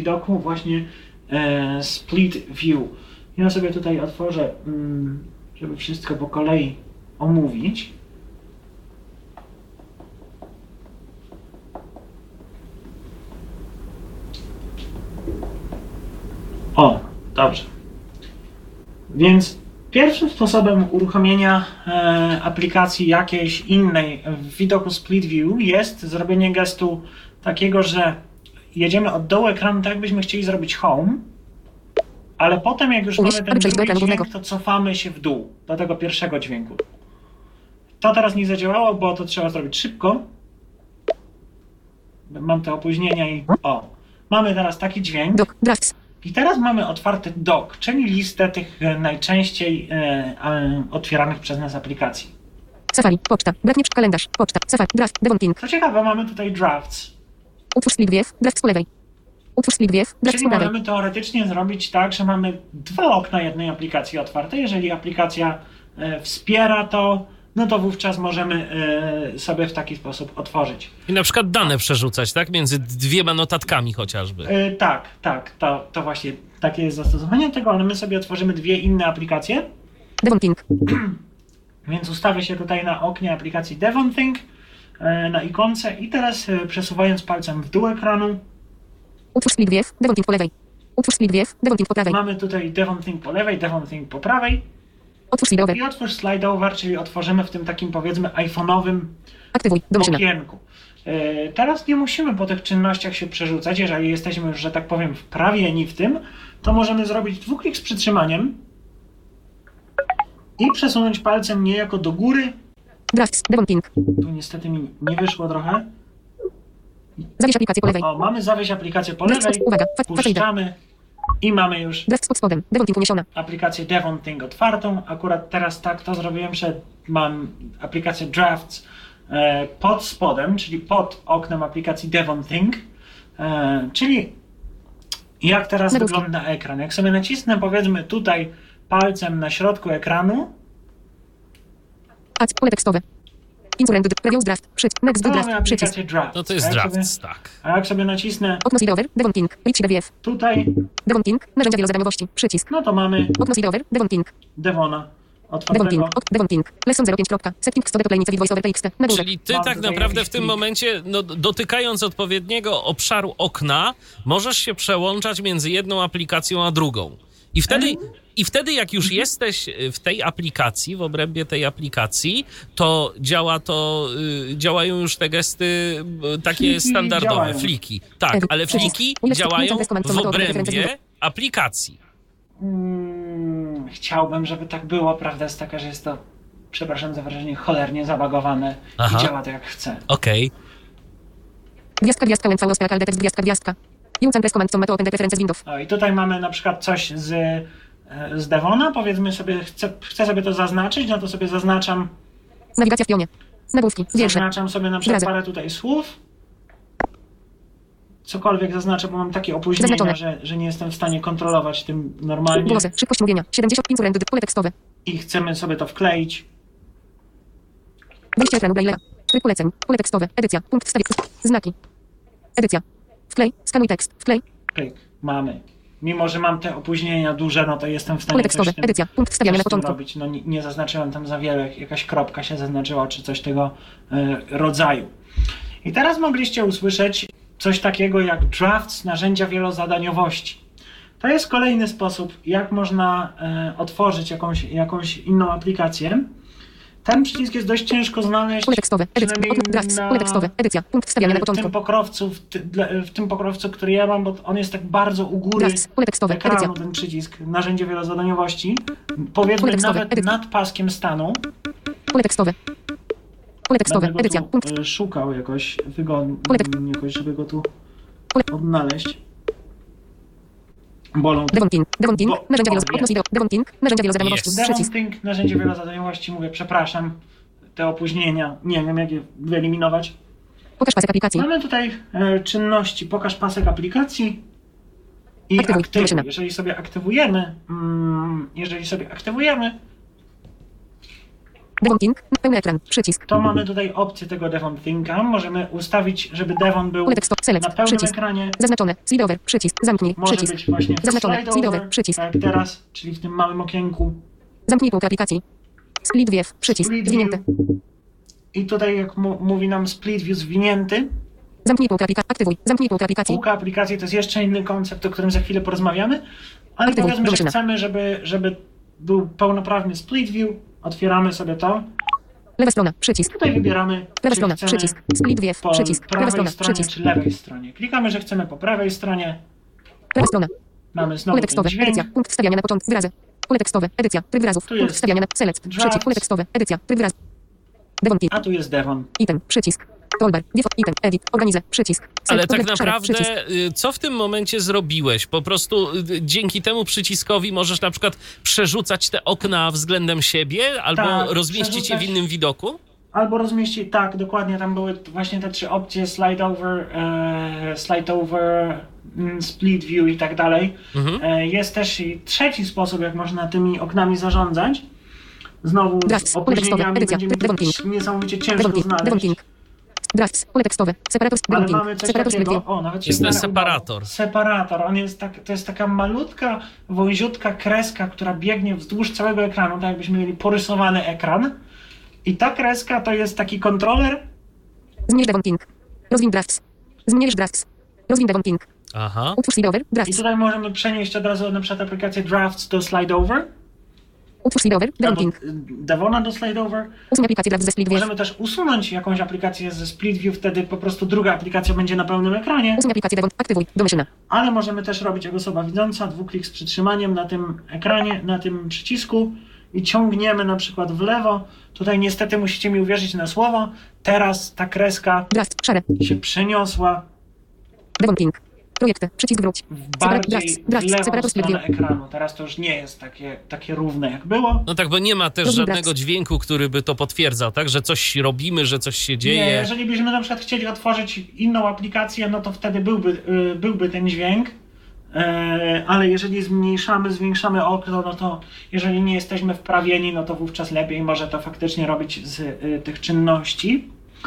widoku właśnie split view. Ja sobie tutaj otworzę, żeby wszystko po kolei omówić. O, dobrze. Więc pierwszym sposobem uruchomienia aplikacji jakiejś innej w widoku Split View jest zrobienie gestu takiego, że jedziemy od dołu ekranu, tak jakbyśmy chcieli zrobić home, ale potem jak już mamy ten drugi dźwięk, to cofamy się w dół do tego pierwszego dźwięku. To teraz nie zadziałało, bo to trzeba zrobić szybko. Mam te opóźnienia i mamy teraz taki dźwięk. I teraz mamy otwarty dock, czyli listę tych najczęściej otwieranych przez nas aplikacji. Safari, poczta, kalendarz, poczta, Safari, draft, Devonping. Co ciekawe, mamy tutaj drafts. Utwórz split view, draft z po lewej. Utwórz split view, draft z po prawej. Czyli możemy teoretycznie zrobić tak, że mamy dwa okna jednej aplikacji otwarte. Jeżeli aplikacja wspiera to, no to wówczas możemy sobie w taki sposób otworzyć. I na przykład dane przerzucać, tak? Między dwiema notatkami chociażby. Tak. To właśnie takie jest zastosowanie tego, ale my sobie otworzymy dwie inne aplikacje. Devonping. Więc ustawię się tutaj na oknie aplikacji Devonthink, na ikonce i teraz przesuwając palcem w dół ekranu. Utwórz split view, Devonping po lewej. Utwórz split view, Devonping po prawej. Mamy tutaj Devonthink po lewej, Devonthink po prawej. Otwórz slide over. I otwórz slide over, czyli otworzymy w tym takim powiedzmy iPhone'owym okienku. Teraz nie musimy po tych czynnościach się przerzucać. Jeżeli jesteśmy już, że tak powiem, wprawieni w tym, to możemy zrobić dwuklik z przytrzymaniem i przesunąć palcem niejako do góry. Drafts, Devonping. Tu niestety mi nie wyszło trochę. Zawieź aplikację po lewej. Mamy zawieźć aplikację po lewej. Uwaga, puszczamy i mamy już pod spodem, Devonping uniesiona. Aplikację Devonthink otwartą. Akurat teraz tak to zrobiłem, że mam aplikację Drafts pod spodem, czyli pod oknem aplikacji Devonthink. Czyli jak teraz wygląda ekran. Jak sobie nacisnę powiedzmy tutaj palcem na środku ekranu. Pole tekstowe. Insurrent, previews draft, next draft, przycisk. Draft. No to jest drafts, tak. A jak sobie nacisnę okno slide over, Devonping, DVF. Tutaj Devonping, narzędzia wielozadaniowości, przycisk. No to mamy okno slide over, Devonping. Devona otwartego. Devonping, lesson 05. Setting stode plenice voiceover TXT. Czyli ty tak naprawdę w tym momencie, dotykając odpowiedniego obszaru okna, możesz się przełączać między jedną aplikacją a drugą. I wtedy, jak już jesteś w tej aplikacji, w obrębie tej aplikacji, to działają już te gesty takie fliki standardowe, działają. Fliki. Tak, ale fliki działają w obrębie aplikacji. Chciałbym, żeby tak było. Prawda jest taka, że jest to, przepraszam za wrażenie, cholernie zabagowane i działa to jak chce. Okej. Gwiazdka, UNV, Ospera, Caldetex, gwiazdka. Use and press command, Meto, Open Preferences Windows. I tutaj mamy na przykład coś z Devona, powiedzmy sobie, chcę sobie to zaznaczyć, no to sobie zaznaczam. Nawigacja w pionie. Nagłówki, wiersze. Zaznaczam sobie na przykład parę tutaj słów. Cokolwiek zaznaczę, bo mam takie opóźnienia, że nie jestem w stanie kontrolować tym normalnie. Głosy, szybkość mówienia, 70 insurrent, pole tekstowe. I chcemy sobie to wkleić. Wejście ekranu Braille'a. Tryb poleceń, pole tekstowe, edycja, punkt wstawienia, znaki. Edycja. Wklej, skanuj tekst, wklej. Klik, mamy. Mimo że mam te opóźnienia duże, no to jestem w stanie pole tekstowe, edycja, punkt wstawiania na początku. Robić. No nie zaznaczyłem tam za wiele, jakaś kropka się zaznaczyła, czy coś tego rodzaju. I teraz mogliście usłyszeć coś takiego jak drafts, narzędzia wielozadaniowości. To jest kolejny sposób, jak można otworzyć jakąś inną aplikację. Ten przycisk jest dość ciężko znaleźć. Pole tekstowe, edycja, drafts, pole tekstowe, edycja, punkt wstawiania na początku. W tym pokrowcu, który ja mam, bo on jest tak bardzo u góry drafts, pole tekstowe, ekranu, edycja. ten przycisk, narzędzie wielozadaniowości. Powiedzmy tekstowe, nawet edycja. nad paskiem stanu. Pole tekstowe. Pole tekstowe, Będę edycja, go tu, punkt. szukał jakoś wygodnie, jakoś, żeby go tu odnaleźć. Bolą. Devonping, narzędzia wielozadaniowości, Devonping, narzędzia wielozadaniowości, przycisk. Devonping, narzędzie wielozadaniowości, mówię, przepraszam, te opóźnienia, nie wiem jak je wyeliminować. Pokaż pasek aplikacji. Mamy tutaj czynności, pokaż pasek aplikacji i aktywuj. Jeżeli sobie aktywujemy, Devon Think. Pełny ekran. Przycisk. to mamy tutaj opcję tego Devon Thinka. Możemy ustawić, żeby Devon był Pole tekstowe. Select. na pełnym Przycisk. ekranie. Zaznaczone. Slide over. Przycisk. Zamknij. Może Przycisk. być właśnie Zaznaczone. slide Slide over, over. Przycisk. tak jak teraz, czyli w tym małym okienku. Zamknij półkę aplikacji. Split view. Przycisk. Split Zwinięty. view. I tutaj jak mówi nam split view zwinięty, Zamknij półkę aplikacji. Aktywuj. Zamknij półkę aplikacji. półka aplikacji to jest jeszcze inny koncept, o którym za chwilę porozmawiamy, ale Aktywuj. powiedzmy, że Domyślna. chcemy, żeby był pełnoprawny split view. Otwieramy sobie to. Lewa strona. Przycisk. Tutaj wybieramy, Prawa czy strona. chcemy Przycisk. Split view. po Przycisk. Prawa prawej strona. stronie Przycisk. czy lewej stronie. Klikamy, że chcemy po prawej stronie. Prawa strona. Mamy znowu Pole ten tekstowe. dźwięk. Edycja. Punkt wstawiania na początek. Wyrazy. Pole tekstowe. Edycja. Tryb wyrazów. Tu Punkt jest wstawiania na select. drafts. Przycisk. Pole tekstowe. Edycja. Tryb wyrazów. Devon Think. A tu jest Devon. Item. Przycisk. Toolbar. Default. Item. Edit. Organize. Przycisk. Ale Select. tak Object. Szary. Przycisk. naprawdę, co w tym momencie zrobiłeś? Po prostu dzięki temu przyciskowi możesz na przykład przerzucać te okna względem siebie albo Tak, rozmieścić je w przerzucać. innym widoku? Albo rozmieścić, tak, dokładnie, tam były właśnie te trzy opcje, slide over, split view i tak dalej. Jest też i trzeci sposób, jak można tymi oknami zarządzać. Znowu Drafts. z Pole tekstowe. opóźnieniami Edycja. będzie mi Devon to Think. niesamowicie Devon ciężko Think. Devon znaleźć. Think. Drafts. Pole tekstowe. Separator. Ale Devon mamy Think. coś Separator. Split takiego, view. o, nawet się Jest ten w miarę udało. separator. Separator, to jest taka malutka, wąziutka kreska, która biegnie wzdłuż całego ekranu, tak jakbyśmy mieli porysowany ekran. I ta kreska to jest taki kontroler. Zmniejsz Devon Think. Rozwin drafts. Zmniejsz drafts. Rozwin Devon Think. Aha. Utwórz slide over. I Drafts. tutaj możemy przenieść od razu na przykład aplikację Drafts do Slide Over, Utwórz slide over. Devon albo Think. Devona do Slide Over. Usuń aplikację Drafts ze split view. Możemy też usunąć jakąś aplikację ze Split View, wtedy po prostu druga aplikacja będzie na pełnym ekranie, Usuń aplikację Devon. Aktywuj. Domyślna. ale możemy też robić jak osoba widząca, dwuklik z przytrzymaniem na tym ekranie, na tym przycisku i ciągniemy na przykład w lewo. Tutaj niestety musicie mi uwierzyć na słowo, teraz ta kreska Drafts. Szare. się przeniosła Devon Think. Projekty. Przycisk wróć. w bardziej Drafts. w Drafts. lewą Separator split stronę view. ekranu. Teraz to już nie jest takie równe jak było. No tak, bo nie ma też Rozwin żadnego drafts. dźwięku, który by to potwierdzał, tak? Że coś robimy, że coś się Nie, dzieje. jeżeli byśmy na przykład chcieli otworzyć inną aplikację, no to wtedy byłby ten dźwięk, ale jeżeli zmniejszamy, zwiększamy okno, no to jeżeli nie jesteśmy wprawieni, no to wówczas lepiej może to faktycznie robić z tych czynności.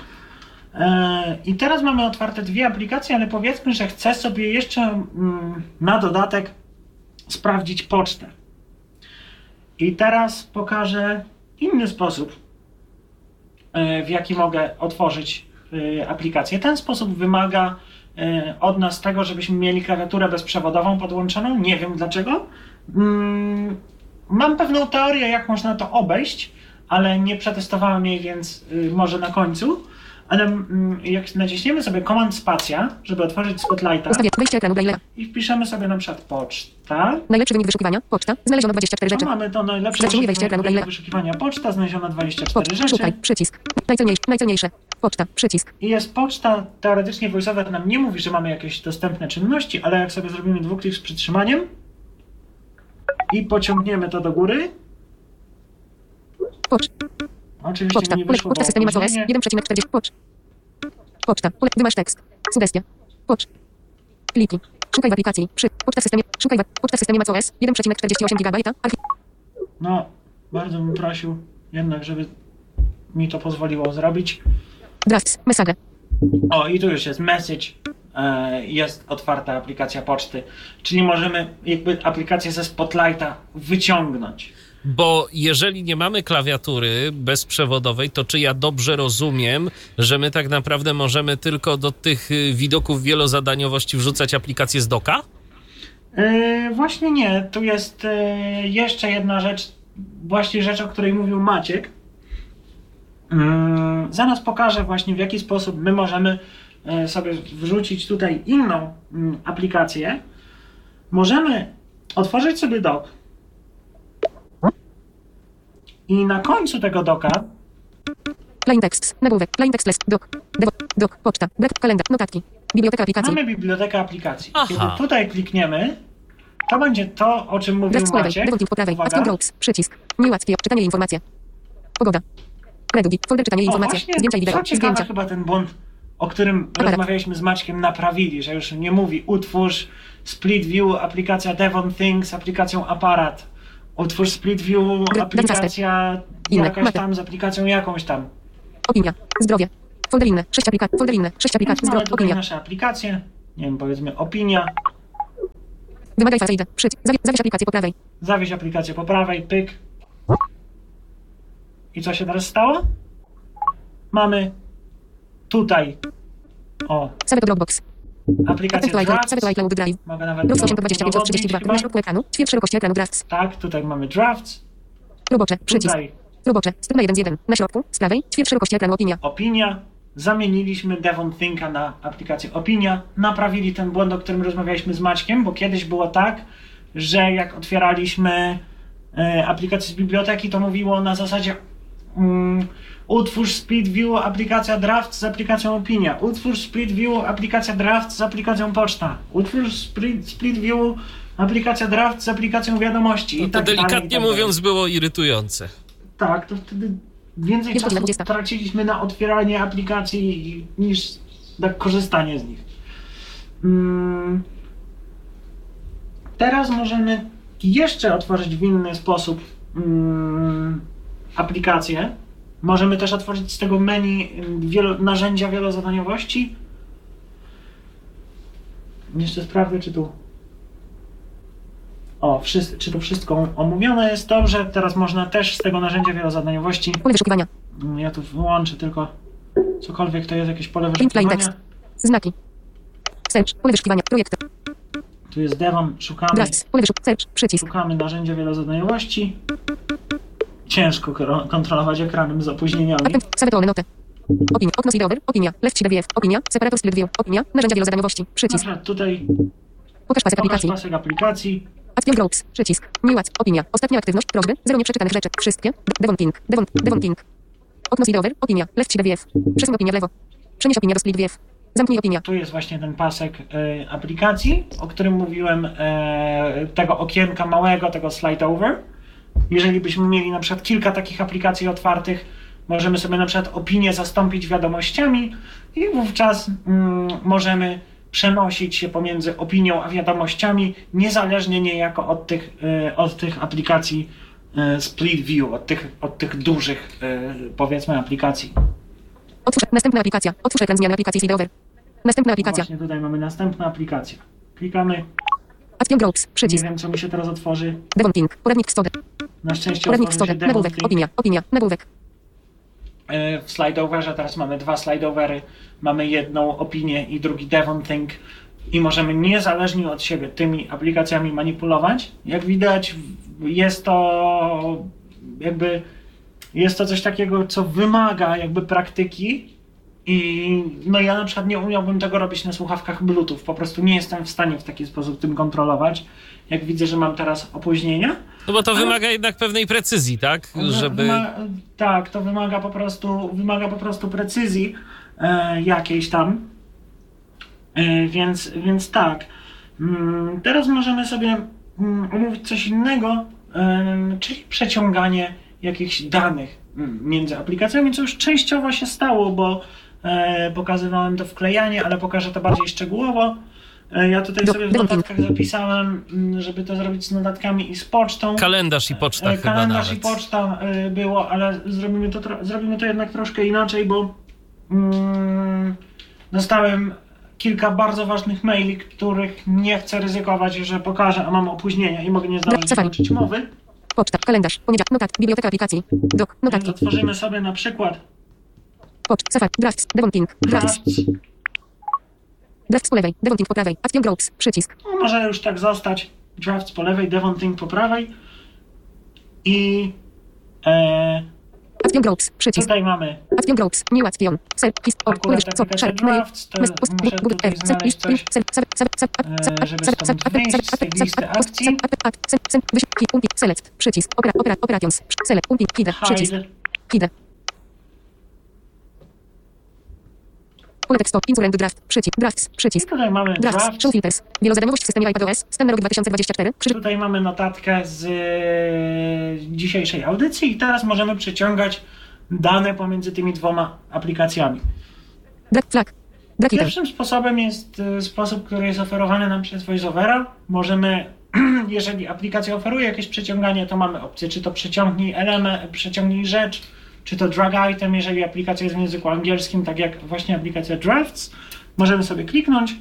I teraz mamy otwarte dwie aplikacje, ale powiedzmy, że chcę sobie jeszcze na dodatek sprawdzić pocztę. I teraz pokażę inny sposób, w jaki mogę otworzyć aplikację. Ten sposób wymaga od nas tego, żebyśmy mieli klawiaturę bezprzewodową podłączoną. Nie wiem dlaczego. Mam pewną teorię, jak można to obejść, ale nie przetestowałem jej, więc może na końcu. Ale jak naciśniemy sobie Command Spacja, żeby otworzyć Spotlighta Ustawię. Wejście ekranu Braille'a. i wpiszemy sobie na przykład poczta, Najlepszy wynik wyszukiwania. Poczta. Znaleziono 24 to rzeczy. mamy to najlepsze Zatrzymuj wejście ekranu wynik Braille'a. wyszukiwania poczta, znaleziono 24 Poczta. rzeczy. Szukaj. Przycisk. Najcenniejsze. Najcenniejsze. Poczta. Przycisk. I jest poczta, teoretycznie VoiceOver nam nie mówi, że mamy jakieś dostępne czynności, ale jak sobie zrobimy dwuklik z przytrzymaniem i pociągniemy to do góry, Poczta. oczywiście Poczta. mi nie Pole. wyszło, Poczta bo w systemie macOS. opóźnienie. 1,40. Poczta. Pole. Wymasz tekst. Sugestia. Pliki. Szukaj w aplikacji. Poczta w systemie. Poczta w systemie macOS. 1,48 GB. No, bardzo bym prosił jednak, żeby mi to pozwoliło zrobić. Drafts. Message. O, i tu już jest message, jest otwarta aplikacja poczty, czyli możemy jakby aplikację ze Spotlighta wyciągnąć. Bo jeżeli nie mamy klawiatury bezprzewodowej, to czy ja dobrze rozumiem, że my tak naprawdę możemy tylko do tych widoków wielozadaniowości wrzucać aplikację z doka? Właśnie nie, tu jest jeszcze jedna rzecz, właśnie rzecz, o której mówił Maciek. Zaraz pokażę właśnie, w jaki sposób my możemy sobie wrzucić tutaj inną aplikację. Możemy otworzyć sobie dock i na końcu tego docka Plain text. Nagłówek. Plain text list. Doc. Poczta. Black. Kalendarz. Notatki. Biblioteka aplikacji. mamy bibliotekę aplikacji. Aha. Kiedy tutaj klikniemy, to będzie to, o czym mówił Drafts po lewej. Maciek. Devon Think po prawej. Uwaga. Action Groups. Przycisk. Nie łatwiej. Czytanie informacje. Pogoda. Redugi. Folder czytanie informacje. Właśnie, Zdjęcia i wideo. co ciekawe, Zdjęcia. chyba ten błąd, o którym rozmawialiśmy z Maćkiem, naprawili, że już nie mówi utwórz Split View, aplikacja Devon Think z aplikacją Aparat, Utwórz split view, aplikacja jakaś tam z aplikacją jakąś tam. Opinia. Zdrowie. Folder inne. 6 aplikacji. Folder inne. 6 aplikacji. Mamy Zdrowie. tutaj Opinia. nasze aplikacje. Nie wiem, powiedzmy opinia. Wymagaj fazę idę. Przycisk. Zawieź aplikację po prawej. Zawieź aplikację po prawej, pyk. I co się teraz stało? Mamy tutaj Save to Dropbox. aplikację Save to Drafts. iCloud Drive. Mogę nawet Roz to 825 od 32. udowodnić Na środku ekranu. Ćwierć szerokości ekranu Drafts. Tak, tutaj mamy Drafts. Robocze. Przycisk. Tutaj Robocze. Strona 1 z 1. Na środku. Z prawej. Ćwierć szerokości ekranu Opinia. Opinia. Zamieniliśmy Devon Thinka na aplikację Opinia. Naprawili ten błąd, o którym rozmawialiśmy z Maćkiem, bo kiedyś było tak, że jak otwieraliśmy aplikację z biblioteki, to mówiło na zasadzie utwórz split view aplikacja Draft z aplikacją Opinia. Utwórz split view aplikacja Draft z aplikacją Poczta. Utwórz split view aplikacja Draft z aplikacją Wiadomości. No I to tak dalej, delikatnie i tak dalej. mówiąc było irytujące. Tak, to wtedy więcej Jest czasu godzina 20. traciliśmy na otwieranie aplikacji niż na korzystanie z nich. Teraz możemy jeszcze otworzyć w inny sposób aplikację. Możemy też otworzyć z tego menu narzędzia wielozadaniowości. Jeszcze sprawdzę, czy tu... czy to wszystko omówione jest dobrze. Teraz można też z tego narzędzia wielozadaniowości. Pole wyszukiwania. Ja tu wyłączę tylko cokolwiek to jest jakieś pole Plain wyszukiwania. text. Znaki. Search. Pole wyszukiwania. Projekty. Tu jest Devon, szukamy Drafts. Pole wyszukiwania. Search. Przycisk. narzędzia wielozadaniowości. Ciężko kontrolować ekranem z opóźnieniami. Savetone note. Opinia. Okno Seedover. Opinia. Left CDWF. Opinia. Separator split view. Opinia. Narzędzia wielozadaniowości. Na Przycisk. przykład tutaj Pokaż pasek pokaż aplikacji. pasek aplikacji. Active Groups. Przycisk. New ads. Opinia. Ostatnia aktywność. Prośby. 0 nieprzeczytanych rzeczy. Wszystkie. Devon Think. Devon Think. Okno Seedover. Opinia. Left CDWF. Przesuń opinię w lewo. Przenieś opinię do split view. Zamknij opinia. Tu jest właśnie ten pasek aplikacji, o którym mówiłem, tego okienka małego, tego slide over. Jeżeli byśmy mieli na przykład kilka takich aplikacji otwartych, możemy sobie na przykład opinię zastąpić wiadomościami i wówczas możemy przenosić się pomiędzy opinią a wiadomościami, niezależnie niejako od tych aplikacji split view, od tych dużych, powiedzmy, aplikacji. Otwórz. Następna aplikacja. Otwórz ekran zmiany aplikacji Seedover. Następna aplikacja. Właśnie tutaj mamy następną aplikację. Klikamy. Active Groups. Nie Przycisk. wiem, co mi się teraz otworzy. Devon Think. Poradnik w stodze. Na szczęście Poradnik w otworzył się stodze. Devon Nagłówek. Think. Opinia. Opinia. Nagłówek. W slideoverze teraz mamy 2 slideovery, mamy jedną opinię i drugi Devon Think i możemy niezależnie od siebie tymi aplikacjami manipulować. Jak widać, jest to coś takiego, co wymaga jakby praktyki i no ja na przykład nie umiałbym tego robić na słuchawkach Bluetooth, po prostu nie jestem w stanie w taki sposób tym kontrolować. Jak widzę, że mam teraz opóźnienia. No bo to wymaga jednak pewnej precyzji, tak? Żeby... Tak, to wymaga po prostu precyzji jakiejś tam. Więc tak. Teraz możemy sobie omówić coś innego, czyli przeciąganie jakichś danych między aplikacjami, co już częściowo się stało, bo pokazywałem to wklejanie, ale pokażę to bardziej szczegółowo. Ja tutaj sobie w notatkach zapisałem, żeby to zrobić z notatkami i z pocztą. Kalendarz i poczta chyba Kalendarz nawet. i poczta było, ale zrobimy to jednak troszkę inaczej, bo dostałem kilka bardzo ważnych maili, których nie chcę ryzykować, że pokażę, a mam opóźnienia i mogę nie zdążyć włączyć mowy. Poczta. Kalendarz. Poniedziałek. Notatki. Biblioteka aplikacji. Doc. Więc Notatki. otworzymy sobie na przykład Poczta. Safari. Drafts. Devon Think. Drafts. Drafts. Drafts po lewej. Devon Think po prawej. Active Groups. Przycisk. No, może już tak zostać. Drafts po lewej, Devon Think po prawej. I Active Groups. Przycisk. tutaj mamy Active Groups. New action. Self. Hist. Or. akurat Co. aplikację Share. Mail. Drafts, to muszę tutaj znaleźć coś, żeby stąd wyjść z tej listy akcji. Select. Przycisk. Operations. Select. Hide. Przycisk. Hide. Hide. Pole tekstowe. Insurrent draft. Przycisk. Drafts. I Przycisk. tutaj mamy Drafts. Drafts. Show filters. Wielozadaniowość w systemie iPadOS. Stan na rok 2024. Krzyżyk. Tutaj mamy notatkę z dzisiejszej audycji i teraz możemy przeciągać dane pomiędzy tymi dwoma aplikacjami. Drag flag. Drag item. Pierwszym sposobem jest sposób, który jest oferowany nam przez VoiceOvera. Możemy jeżeli aplikacja oferuje jakieś przeciąganie, to mamy opcję, czy to przeciągnij element, przeciągnij rzecz, czy to drag item, jeżeli aplikacja jest w języku angielskim, tak jak właśnie aplikacja Drafts. Możemy sobie kliknąć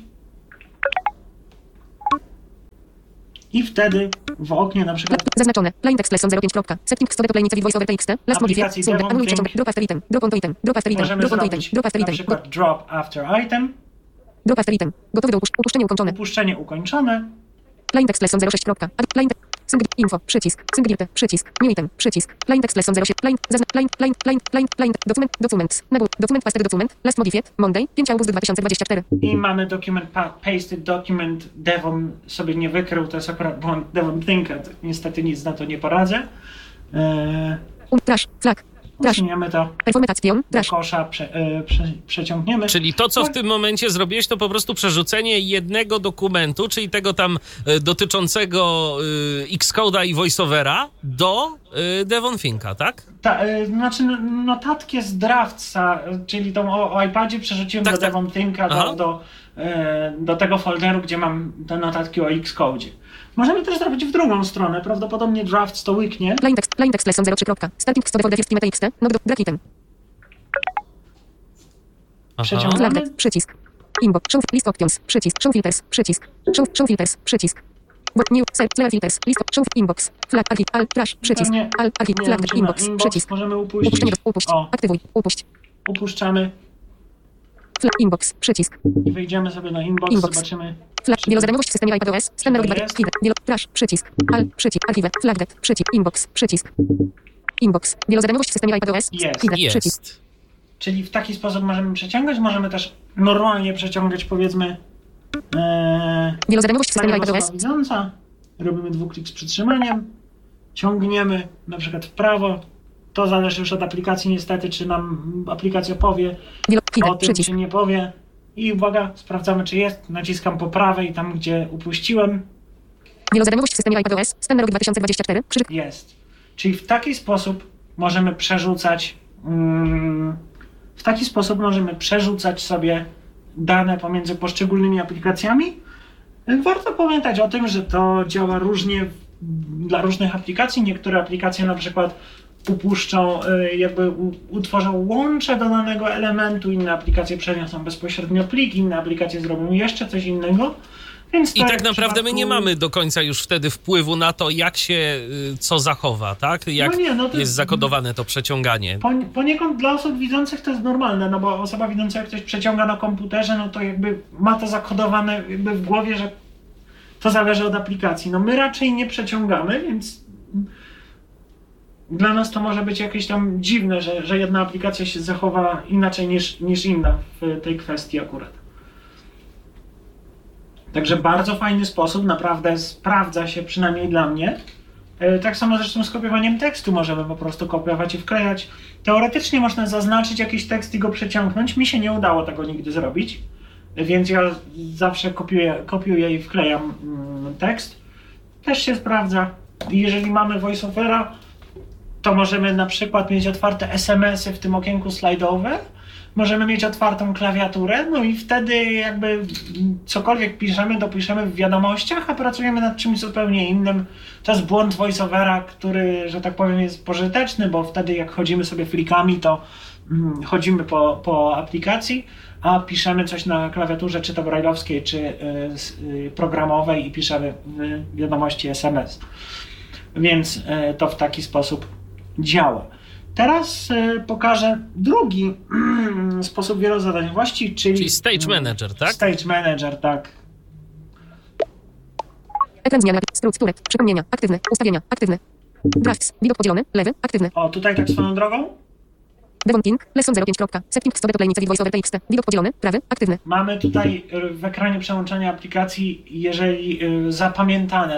i wtedy w oknie na przykład Zaznaczone. Plain text lesson 05. Setting store to plain with voice over TXT. Last modify. Aplikacji Sum. Devon Anuluj Think. przeciąg. Drop after item. Drop onto item. Drop after item. możemy Drop onto item. zrobić Drop after na item. przykład drop after item, Drop after item. Gotowy do upuszczenia ukończone. upuszczenie ukończone. Plain text lesson 06. Plain info. Przycisk. Single przycisk. New item. Przycisk. Plain text lesson 07. Plain. Documents. Nabór. Document pasted document. Last modified. Monday. 5 augustu 2024. I mamy dokument pasted document. Devon sobie nie wykrył, to jest akurat błąd Devon Think, niestety nic na to nie poradzę. Trash. Flag. Trash. Usuniemy to Performation. do Trash. kosza, przeciągniemy. Czyli to, co w tym momencie zrobiłeś, to po prostu przerzucenie jednego dokumentu, czyli tego tam dotyczącego Xcode'a i VoiceOvera do Devon Thinka, tak? Znaczy notatkę z Draftsa, czyli tą o iPadzie przerzuciłem Tak, do tak. Devon Thinka, do tego folderu, gdzie mam te notatki o Xcode'zie. Możemy też zrobić w drugą stronę, prawdopodobnie Drafts to łyknie. Plain text lesson 03. Starting store for the first TXT. No drag item. Przeciągamy. Flagged. Przycisk. Inbox. Show list options. Przycisk. Show filters. Przycisk. Show filters. Przycisk. New clear filters. List show inbox. Flag archive. Al trash. Przycisk. Pewnie Al archive. nie Flag wiem, czy na inbox. Przycisk. możemy upuścić. Upuszczenie. Upuść. O, Aktywuj. Upuść. upuszczamy Flag inbox. Przycisk. i wejdziemy sobie na inbox, Inbox. zobaczymy. Flag. Wielozadaniowość w systemie iPadOS. Standard to 2. jest? Trash. Przycisk. Al. Przycisk. Archive. Flagged. Przycisk. Inbox. Przycisk. Inbox. Wielozadaniowość w systemie iPadOS. Jest. Przycisk. Jest. Czyli w taki sposób możemy przeciągać, możemy też normalnie przeciągać, powiedzmy, Wielozadaniowość w systemie panią iPadOS. słabowidząca. Robimy dwuklik z przytrzymaniem, ciągniemy na przykład w prawo. To zależy już od aplikacji niestety, czy nam aplikacja powie o tym, Przycisk. czy nie powie. I uwaga, sprawdzamy, czy jest. Naciskam po prawej, tam gdzie upuściłem. Wielozadaniowość w systemie iPadOS. Standard 2024. Krzyżyk. Jest. Czyli w taki sposób możemy przerzucać sobie dane pomiędzy poszczególnymi aplikacjami. Warto pamiętać o tym, że to działa różnie dla różnych aplikacji. Niektóre aplikacje na przykład upuszczą, utworzą łącze do danego elementu, inne aplikacje przeniosą bezpośrednio plik, inne aplikacje zrobią jeszcze coś innego. Więc I to tak w naprawdę my nie przypadku- mamy do końca już wtedy wpływu na to, jak się co zachowa, tak? Jak to jest zakodowane to przeciąganie. Poniekąd dla osób widzących to jest normalne, no bo osoba widząca jak coś przeciąga na komputerze, no to jakby ma to zakodowane jakby w głowie, że to zależy od aplikacji. No my raczej nie przeciągamy, więc dla nas to może być jakieś tam dziwne, że jedna aplikacja się zachowa inaczej niż inna w tej kwestii akurat. Także bardzo fajny sposób, naprawdę sprawdza się przynajmniej dla mnie. Tak samo zresztą z kopiowaniem tekstu możemy po prostu kopiować i wklejać. Teoretycznie można zaznaczyć jakiś tekst i go przeciągnąć. Mi się nie udało tego nigdy zrobić, więc ja zawsze kopiuję i wklejam tekst. Też się sprawdza. Jeżeli mamy VoiceOvera, to możemy na przykład mieć otwarte SMS-y w tym okienku slajdowe. Możemy mieć otwartą klawiaturę, no i wtedy jakby cokolwiek piszemy, dopiszemy w wiadomościach, a pracujemy nad czymś zupełnie innym. To jest błąd VoiceOvera, który, że tak powiem, jest pożyteczny, bo wtedy jak chodzimy sobie flikami, to chodzimy po aplikacji, a piszemy coś na klawiaturze, czy to brailleowskiej, czy programowej i piszemy w wiadomości SMS. Więc to w taki sposób działa. Teraz pokażę drugi sposób wielozadaniowości, Czyli Stage Manager, tak? Stage Manager, tak. Ekran zmiany. Strukturek. Przypomnienia. Aktywne. Ustawienia. Aktywne. Drafts. Widok podzielony. Lewy. Aktywny. O, tutaj tak swoją drogą. Devon King. Lesson 05. Setting store to plain with voiceover TXT. Widok podzielony. Prawy. Aktywny. Mamy tutaj w ekranie przełączania aplikacji, jeżeli zapamiętane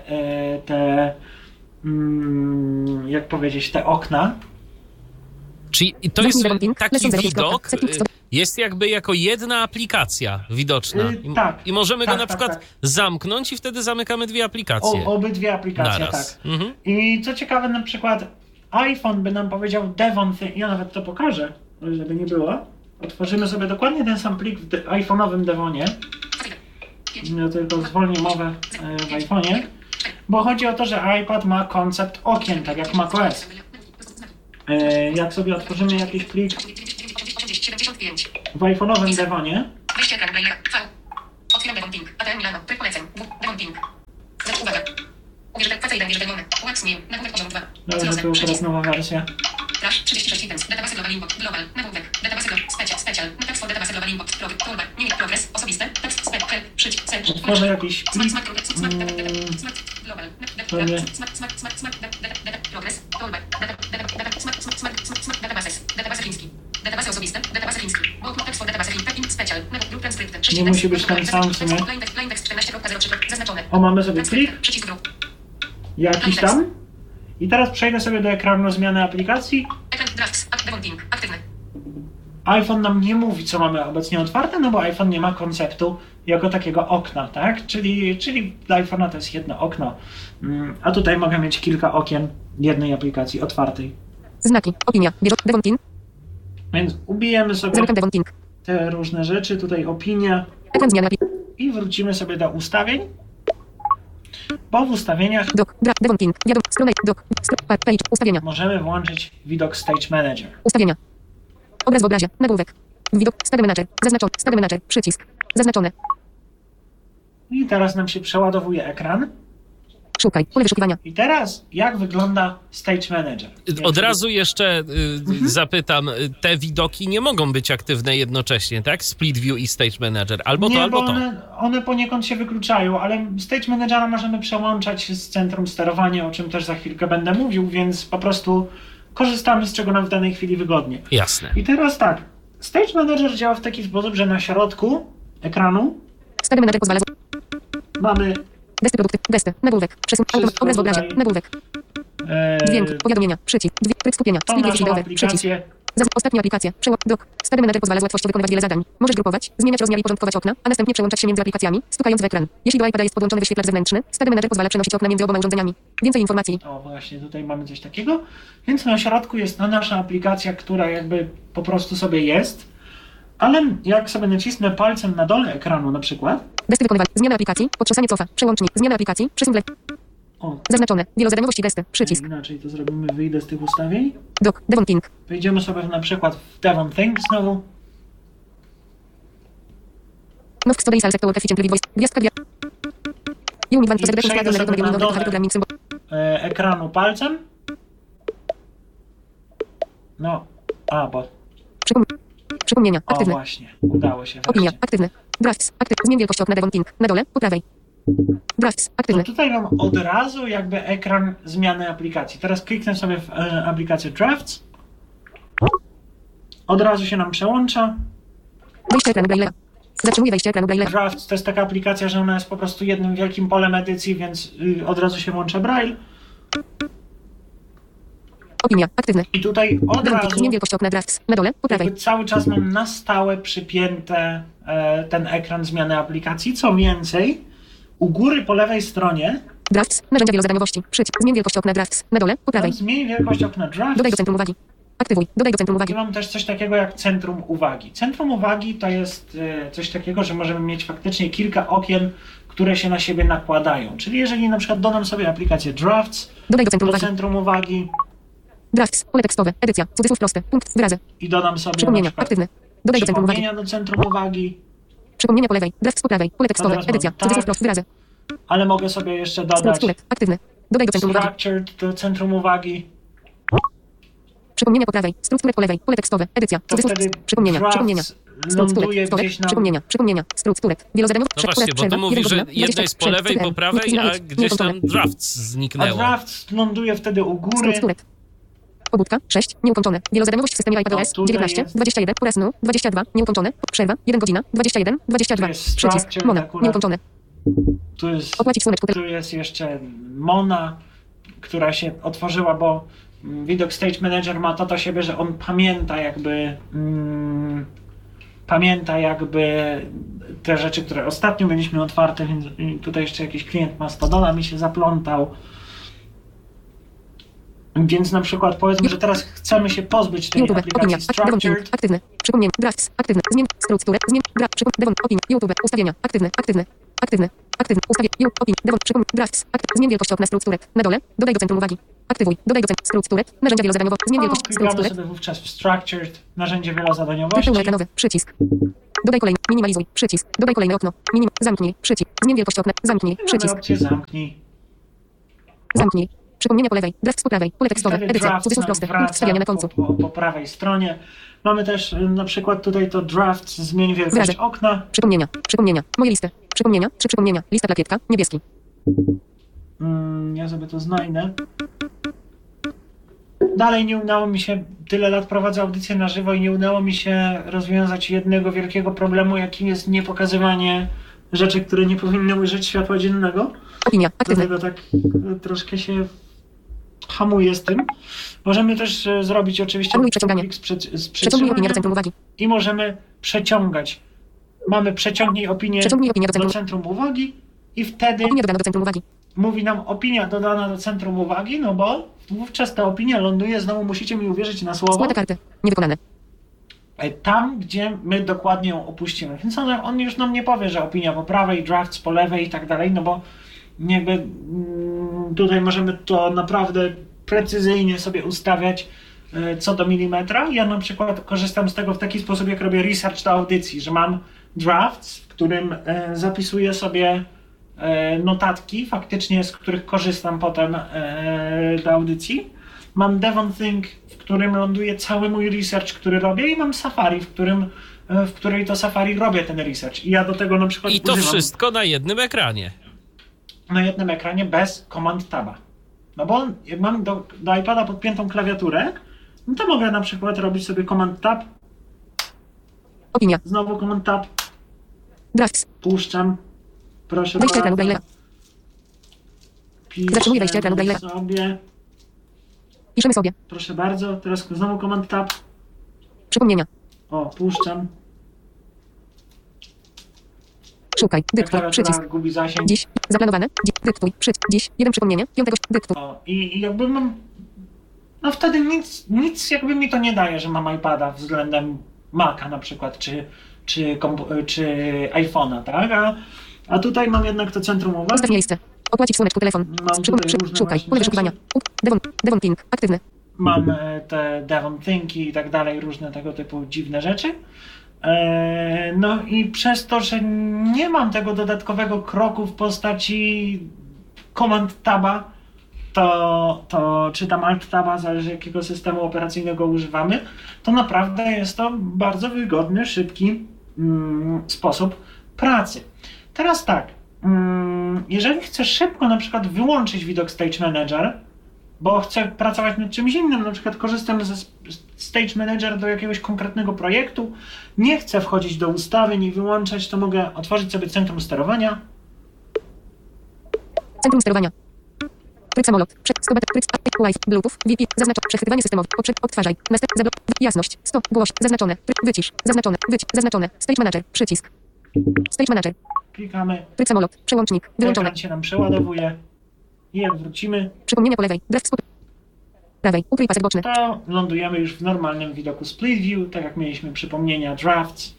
jak powiedzieć, te okna. Czyli to jest Devon King. taki Lesson 05. widok, Setting store. jest jakby jako jedna aplikacja widoczna. Tak. I możemy go Tak, na tak, przykład tak. zamknąć i wtedy zamykamy dwie aplikacje. Obydwie aplikacje, naraz. tak. Mhm. I co ciekawe, na przykład iPhone by nam powiedział Devon Think, ja nawet to pokażę, żeby nie było. Otworzymy sobie dokładnie ten sam plik w iPhone'owym Devonie. Ja tylko zwolnię mowę w iPhone'ie. Bo chodzi o to, że iPad ma koncept okien, tak jak macOS. Jak sobie otworzymy jakiś plik w iPhone'owym Devonie, Wejście ekran Braille'a. V. Otwieram Devon Ping. ATM Milano. Tryb poleceń. Devon Ping. Uwaga. Uwierzytel PC1 wierzytelny. Wax New. Nagłówek poziom 2. dobrze, tu teraz nowa wersja. Trash 36 items. Database Global Inbox. Global. Nagłówek. Database Global. Special. Text for Database Global Inbox. Toolbar. Mimik Progress. Osobiste. Tekst. Spec. Help. Przycisk. Search. Otworzę jakiś plik. Global. Sobie Progress. Toolbar. Databases. Database chiński. Database osobiste. Database chiński. Text for Database chiński. Special. Group transcript. nie musi być ten sam w sumie. Line text 14.03. Zaznaczone. O, mamy sobie plik Przycisk group. jakiś tam. I teraz przejdę sobie do ekranu zmiany aplikacji. Ekran drafts. Devon Ping. Aktywny. iPhone nam nie mówi, co mamy obecnie otwarte, no bo iPhone nie ma konceptu jako takiego okna, tak? Czyli dla iPhone'a to jest jedno okno, a tutaj mogę mieć kilka okien jednej aplikacji otwartej. Znaki. Opinia. Devon Ping. Więc ubijemy sobie Zamykam Devon Ping. te różne rzeczy, tutaj opinia Ekran zmiany aplikacji. i wrócimy sobie do ustawień. Bo w ustawieniach Doc. Devon Ping. Strona. Doc. Page. Ustawienia. możemy włączyć widok Stage Manager. Ustawienia. Obraz w obrazie. Nagłówek. Widok. Stary Manager. Zaznaczony. Stary Manager. Przycisk. Zaznaczone. I teraz nam się przeładowuje ekran. Szukaj. Pole wyszukiwania. I teraz jak wygląda Stage Manager? Od razu jeszcze zapytam, te widoki nie mogą być aktywne jednocześnie, tak? Split View i Stage Manager. Albo nie, to, albo bo to. one poniekąd się wykluczają, ale Stage Managera możemy przełączać z centrum sterowania, o czym też za chwilkę będę mówił, więc po prostu korzystamy z czego nam w danej chwili wygodnie. Jasne. I teraz tak, Stage Manager działa w taki sposób, że na środku ekranu Stary Manager pozwala. mamy Gesty produkty. Gesty. Nagłówek. Przesuń. Wszystko Obraz w obrazie. tutaj. Nagłówek. Dźwięk. Powiadomienia. Przycisk. Tryb skupienia. tą Split naszą widowe. Przycisk. aplikację. Ostatnia aplikacja. Doc. Stary Manager pozwala z łatwością wykonywać wiele zadań. Możesz grupować, zmieniać rozmiar i porządkować okna, a następnie przełączać się między aplikacjami, stukając w ekran. Jeśli do iPada jest podłączony wyświetlacz zewnętrzny, Stary Manager pozwala przenosić okna między oboma urządzeniami. Więcej informacji. O właśnie, tutaj mamy coś takiego. Więc na środku jest ta nasza aplikacja, która jakby po prostu sobie jest. Ale jak sobie nacisnę palcem na dole ekranu na przykład, Gesty wykonywania. Zmiana aplikacji. Potrząsanie cofa. Przełącznik. Zmiana aplikacji. Przesuń left. o, Zaznaczone. Wielozadaniowości gesty. Przycisk. inaczej to zrobimy, wyjdę z tych ustawień. Doc. Devon Ping. Wejdziemy sobie na przykład w Devon Think znowu. Now study sales sector efficient read voice. Gwiazdka Univan to I przejdę sobie na dole programming symbol. Ekranu palcem. No, bo, Przypomnienia. o Aktywne. właśnie, udało się Opinia. wreszcie. Aktywne. Drafts. Zmień wielkość okna Devon Ping. Na dole. Po prawej. Drafts. To Aktywne. tutaj mam od razu jakby ekran zmiany aplikacji. Teraz kliknę sobie w aplikację Drafts. Od razu się nam przełącza. Wejście ekranu Braille'a. Zatrzymuje wejście ekranu Braille'a. Drafts to jest taka aplikacja, że ona jest po prostu jednym wielkim polem edycji, więc od razu się włącza Braille. Opinia. Aktywne. I tutaj od Devon Ping. razu Zmień wielkość okna Drafts. Na dole. Po prawej. jakby cały czas mam na stałe przypięte ten ekran zmiany aplikacji. Co więcej, u góry po lewej stronie Drafts. Narzędzia wielozadaniowości. Przycisk. Zmień wielkość okna Drafts. Na dole. Po prawej. tam zmień wielkość okna Drafts. Dodaj do centrum uwagi. Aktywuj. Dodaj do centrum I uwagi. mam też coś takiego jak centrum uwagi. Centrum uwagi to jest coś takiego, że możemy mieć faktycznie kilka okien, które się na siebie nakładają. Czyli jeżeli na przykład dodam sobie aplikację Drafts Dodaj do centrum do uwagi. centrum uwagi Drafts. Pole tekstowe. Edycja. Cudzysłów prosty. Punkt. Wyrazy. i dodam sobie na Przypomnienia. przykład Aktywne. Dodaj do centrum uwagi. przypomnienia do centrum uwagi, Przypomnienia po lewej. Drafts po prawej. Pole tekstowe. teraz mam Edycja. tak. Cudzysłów prosty. Wyrazy. ale mogę sobie jeszcze dodać Strukturek. Aktywny. Dodaj do centrum uwagi. structured do centrum uwagi. Przypomnienia po prawej. Strukturek po lewej. Pole tekstowe. Edycja. To Cudzysłów. wtedy Przypomnienia. Przypomnienia. Drafts ląduje Strukturek. gdzieś nam. Przypomnienia. Strukturek. Wielozadaniowy. No właśnie, bo to mówi, że jedno jest po lewej, po prawej, a gdzieś tam drafts A zniknęło. Drafts ląduje wtedy u góry. Strukturek. Pobudka. 6. Nieukończone. Wielozadaniowość w systemie iPadOS. tutaj 19. jest. 21. Pora snu. 22. Nieukończone. Przerwa. 1 godzina. 21. 22. Tu jest Przycisk. structured Mona. akurat. Nieukończone. Opłacić słoneczku. Tu jest jeszcze Mona, która się otworzyła, bo widok Stage Manager ma to do siebie, że on pamięta jakby te rzeczy, które ostatnio mieliśmy otwarte, więc tutaj jeszcze jakiś klient Mastodona mi się zaplątał. Więc na przykład powiedzmy, że teraz chcemy się pozbyć tej YouTube. Opinia. aplikacji Devon Ping. Structured. Aktywny. Przypomnienia. Drafts. Aktywny. Zmień strukturę. Zmień. Devon. Opinia. YouTube. Ustawienia. Aktywne. Aktywne. Aktywne. Aktywny. Ustawię. Opin. Devon. Przypomnij. Drafts. Zmień wielkość okna skrót sturek. Na dole. Dodaj do centrum uwagi. Aktywuj. Dodaj do centrum skrót sturek. Narzędzia wielozadaniowe. Zmień wielkość skrót Klikamy sturek. sobie wówczas w Structured, narzędzie wielozadaniowości. Tryb pełnoekranowy. Przycisk. Dodaj kolejny. Minimalizuj. Przycisk. Dodaj kolejne okno. Zamknij. Przycisk. Zmień wielkość okna. Zamknij. Mamy Przycisk. opcję zamknij. Zamknij. Przypomnienia po lewej. Drafts po prawej. Pole tekstowe. Wtedy Edycja. draft Cudzysłów nam prosty. Punkt wraca wstawiania na końcu. po prawej stronie. Mamy też na przykład tutaj to draft, zmień wielkość Wyrazy. okna. Przypomnienia. Przypomnienia. Moje listy. Przypomnienia. 3 przypomnienia. Lista plakietka. Niebieski. Ja sobie to znajdę. Dalej nie udało mi się, tyle lat prowadzę audycję na żywo i nie udało mi się rozwiązać jednego wielkiego problemu, jakim jest niepokazywanie rzeczy, które nie powinny ujrzeć światła dziennego. Opinia. Aktywny. Dlatego tak troszkę się hamuję z tym. Możemy też zrobić oczywiście Anuluj przeciąganie. klik z Przeciągnij opinię do przytrzymania centrum uwagi. i możemy przeciągać. Mamy przeciągnij opinię Przeciągnij opinię do do centrum. centrum uwagi i wtedy Opinia dodana do centrum uwagi. mówi nam opinia dodana do centrum uwagi, no bo wówczas ta opinia ląduje, znowu musicie mi uwierzyć na słowo, Składa karty. Niewykonane. tam, gdzie my dokładnie ją opuścimy. Więc on już nam nie powie, że opinia po prawej, drafts po lewej i tak dalej, no bo jakby tutaj możemy to naprawdę precyzyjnie sobie ustawiać co do milimetra. Ja na przykład korzystam z tego w taki sposób, jak robię research do audycji, że mam drafts, w którym zapisuję sobie notatki, faktycznie z których korzystam potem do audycji. Mam Devon Think, w którym ląduje cały mój research, który robię, i mam Safari, w której to Safari robię ten research. I ja do tego na przykład I to używam wszystko na jednym ekranie. na jednym ekranie bez Command Taba. No bo jak mam do iPada podpiętą klawiaturę, no to mogę na przykład robić sobie Command Tab, Opinia. znowu Command Tab, Drafts. puszczam, proszę Wejście ekranu bardzo. Braille'a. Zatrzymuj wejście ekranu Piszę Braille'a. sobie, Piszemy sobie. proszę bardzo, teraz znowu Command Tab, Przypomnienia. o, puszczam, Szukaj. Dyktuj. Przycisk. klawiatura gubi zasięg. Dziś. Zaplanowane. Dyktuj. Dziś. 1 przypomnienie. 5. Dyktuj. O, i jakby mam, no wtedy nic jakby mi to nie daje, że mam iPada względem Maca na przykład, czy iPhone'a, tak? A tutaj mam jednak to centrum uwagi. Ustaw miejsce. Opłacić w słoneczku telefon. Mam tutaj różne Szukaj. właśnie Pole wyszukiwania. Devon Think. Aktywny. Mam te Devon Thinki i tak dalej, różne tego typu dziwne rzeczy. No i przez to, że nie mam tego dodatkowego kroku w postaci Command Taba, to czytam Alt Taba, zależy jakiego systemu operacyjnego używamy, to naprawdę jest to bardzo wygodny, szybki sposób pracy. Teraz tak, jeżeli chcę szybko na przykład wyłączyć widok Stage Manager, bo chcę pracować nad czymś innym, na przykład korzystam ze Stage Manager do jakiegoś konkretnego projektu, nie chcę wchodzić do ustawień i wyłączać, to mogę otworzyć sobie centrum sterowania. Centrum sterowania. Tryb samolot. Tryb Wi-Fi. Bluetooth. VP. Zaznaczone. Przechwytywanie systemowe. Odtwarzaj. Jasność. 100. Głoś. Zaznaczone. Wycisz. Zaznaczone. Zaznaczone. Stage Manager. Przycisk. Stage Manager. Klikamy. Tryb samolot. Przełącznik. Wyłączone. Ekran się nam przeładowuje. I jak wrócimy, Przypomnienia po lewej. Drafts po prawej. Ukryj pasek boczny. to lądujemy już w normalnym widoku Split View, tak jak mieliśmy przypomnienia, drafts.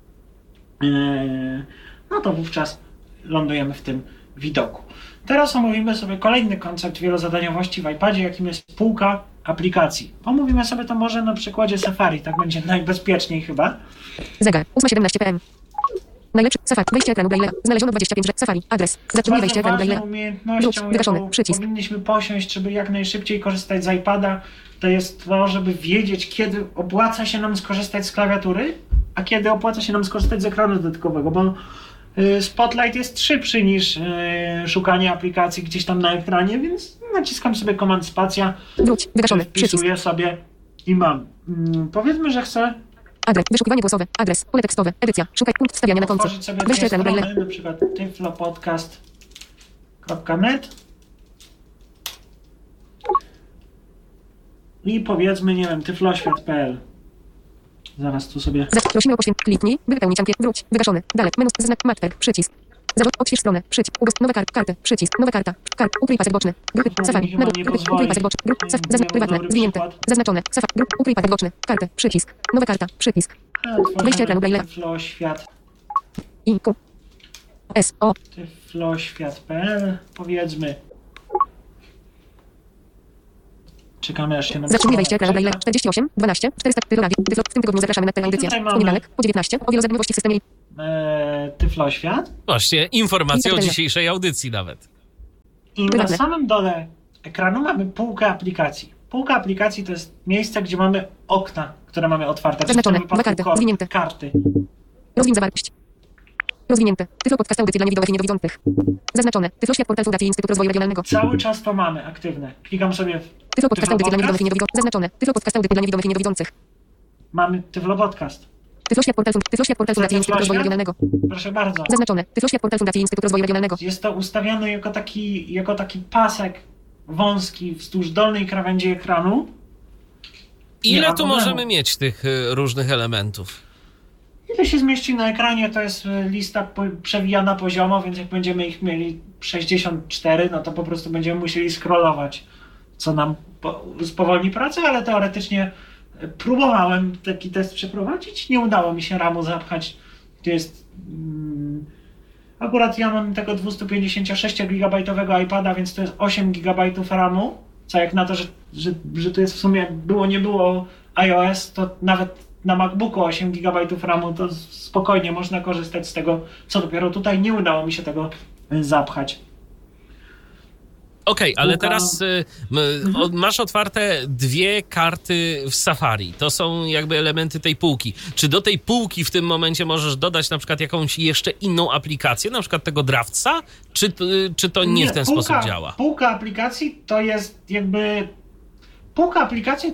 No to wówczas lądujemy w tym widoku. Teraz omówimy sobie kolejny koncept wielozadaniowości w iPadzie, jakim jest półka aplikacji. Omówimy sobie to może na przykładzie Safari, tak będzie najbezpieczniej chyba. Zegar. 8:17 PM. Najlepszy. Safari. Wejście ekranu Braille'a. Znaleziono 25. Safari. Adres. Zatrzymuj wejście ekranu Bardzo Braille'a. ważną umiejętnością, Wygaszony. jaką Przycisk. powinniśmy posiąść, żeby jak najszybciej korzystać z iPada, to jest to, żeby wiedzieć, kiedy opłaca się nam skorzystać z klawiatury, a kiedy opłaca się nam skorzystać z ekranu dodatkowego, bo Spotlight jest szybszy niż szukanie aplikacji gdzieś tam na ekranie, więc naciskam sobie Command Spacja, Wróć. Wygaszony. Przycisk. wpisuję sobie i mam. Powiedzmy, że chcę Adres. Wyszukiwanie głosowe. Adres. Pole tekstowe. Edycja. Szukaj. Punkt wstawiania na końcu. otworzyć sobie Wejście dwie ekranu Braille'a. strony, na przykład tyflopodcast.net i powiedzmy, nie wiem, tyfloświat.pl. Zaraz tu sobie... Prosimy o poświęcenie. Kliknij. Wypełnić ankietę. Wróć. Wygaszony. Dalej. Menu. Znak. Matchpad. Przycisk. Zawód. Odśwież stronę. Przycisk. Nowa karta. Kartę. Przycisk. Nowa karta. Ukryj pasek boczny. Grupy. Safari. Nagłówek. Grupy. Ukryj pasek boczny. Prywatne. Zwinięte. Zaznaczone. Safari. Ukryj pasek boczny. Kartę. Przycisk. Nowa karta. Przycisk. Wejście ekranu Braille'a. Tyfloświat. I Q. S, O. Tyfloświat.pl, powiedzmy. Czekamy aż się nam Zatrzymuj wejście, czeka. ekran, maile, 48, 12, 400, Tyfloradio, Tyflo, w tym tygodniu zapraszamy na tę audycję. Tutaj mamy- Poniedziałek, po 19, o wielozadaniowości w systemie. Tyfloświat. Właśnie, informacja o Internet. dzisiejszej audycji nawet. I na Prywatne. samym dole ekranu mamy półkę aplikacji. Półka aplikacji to jest miejsce, gdzie mamy okna, które mamy otwarte. Zaznaczone. W tym wypadku Dwa karty. Zwinięte. karty. Rozwin zawartość. Rozwinięte. Tyflo podcast audycji dla niewidomych i niedowidzących. Zaznaczone. Tyfloświat portal Fundacji Instytut Rozwoju Regionalnego. Cały czas to mamy aktywne. Klikam sobie w Tyflo podcast audycji dla Tyflo niewidomych i niedowidzących. Zaznaczone. Tyflo podcast audycji dla niewidomych i niedowidzących. mamy Tyflo Podcast. Tyfloświat portal Fundacji Instytut Rozwoju Regionalnego. Proszę bardzo. Zaznaczone. Tyfloświat portal Fundacji Instytut Rozwoju Regionalnego. Jest to ustawione jako taki pasek wąski wzdłuż dolnej krawędzi ekranu. Ile ma tu problemu. możemy mieć tych różnych elementów? Ile się zmieści na ekranie, to jest lista przewijana poziomo, więc jak będziemy ich mieli 64, no to po prostu będziemy musieli scrollować, co nam spowolni pracę, ale teoretycznie próbowałem taki test przeprowadzić, nie udało mi się ramu zapchać. To jest... Akurat ja mam tego 256-gigabajtowego iPada, więc to jest 8 GB ramu, co jak na to, że to jest w sumie nie było iOS, to nawet na MacBooku 8 GB ramu, to spokojnie można korzystać z tego, co dopiero tutaj nie udało mi się tego zapchać. Okej, ale Półka- teraz masz otwarte dwie karty w Safari. To są jakby elementy tej półki. Czy do tej półki w tym momencie możesz dodać na przykład jakąś jeszcze inną aplikację, na przykład tego Drawca? Czy to nie w ten sposób działa? Półka aplikacji to jest jakby... Półka aplikacji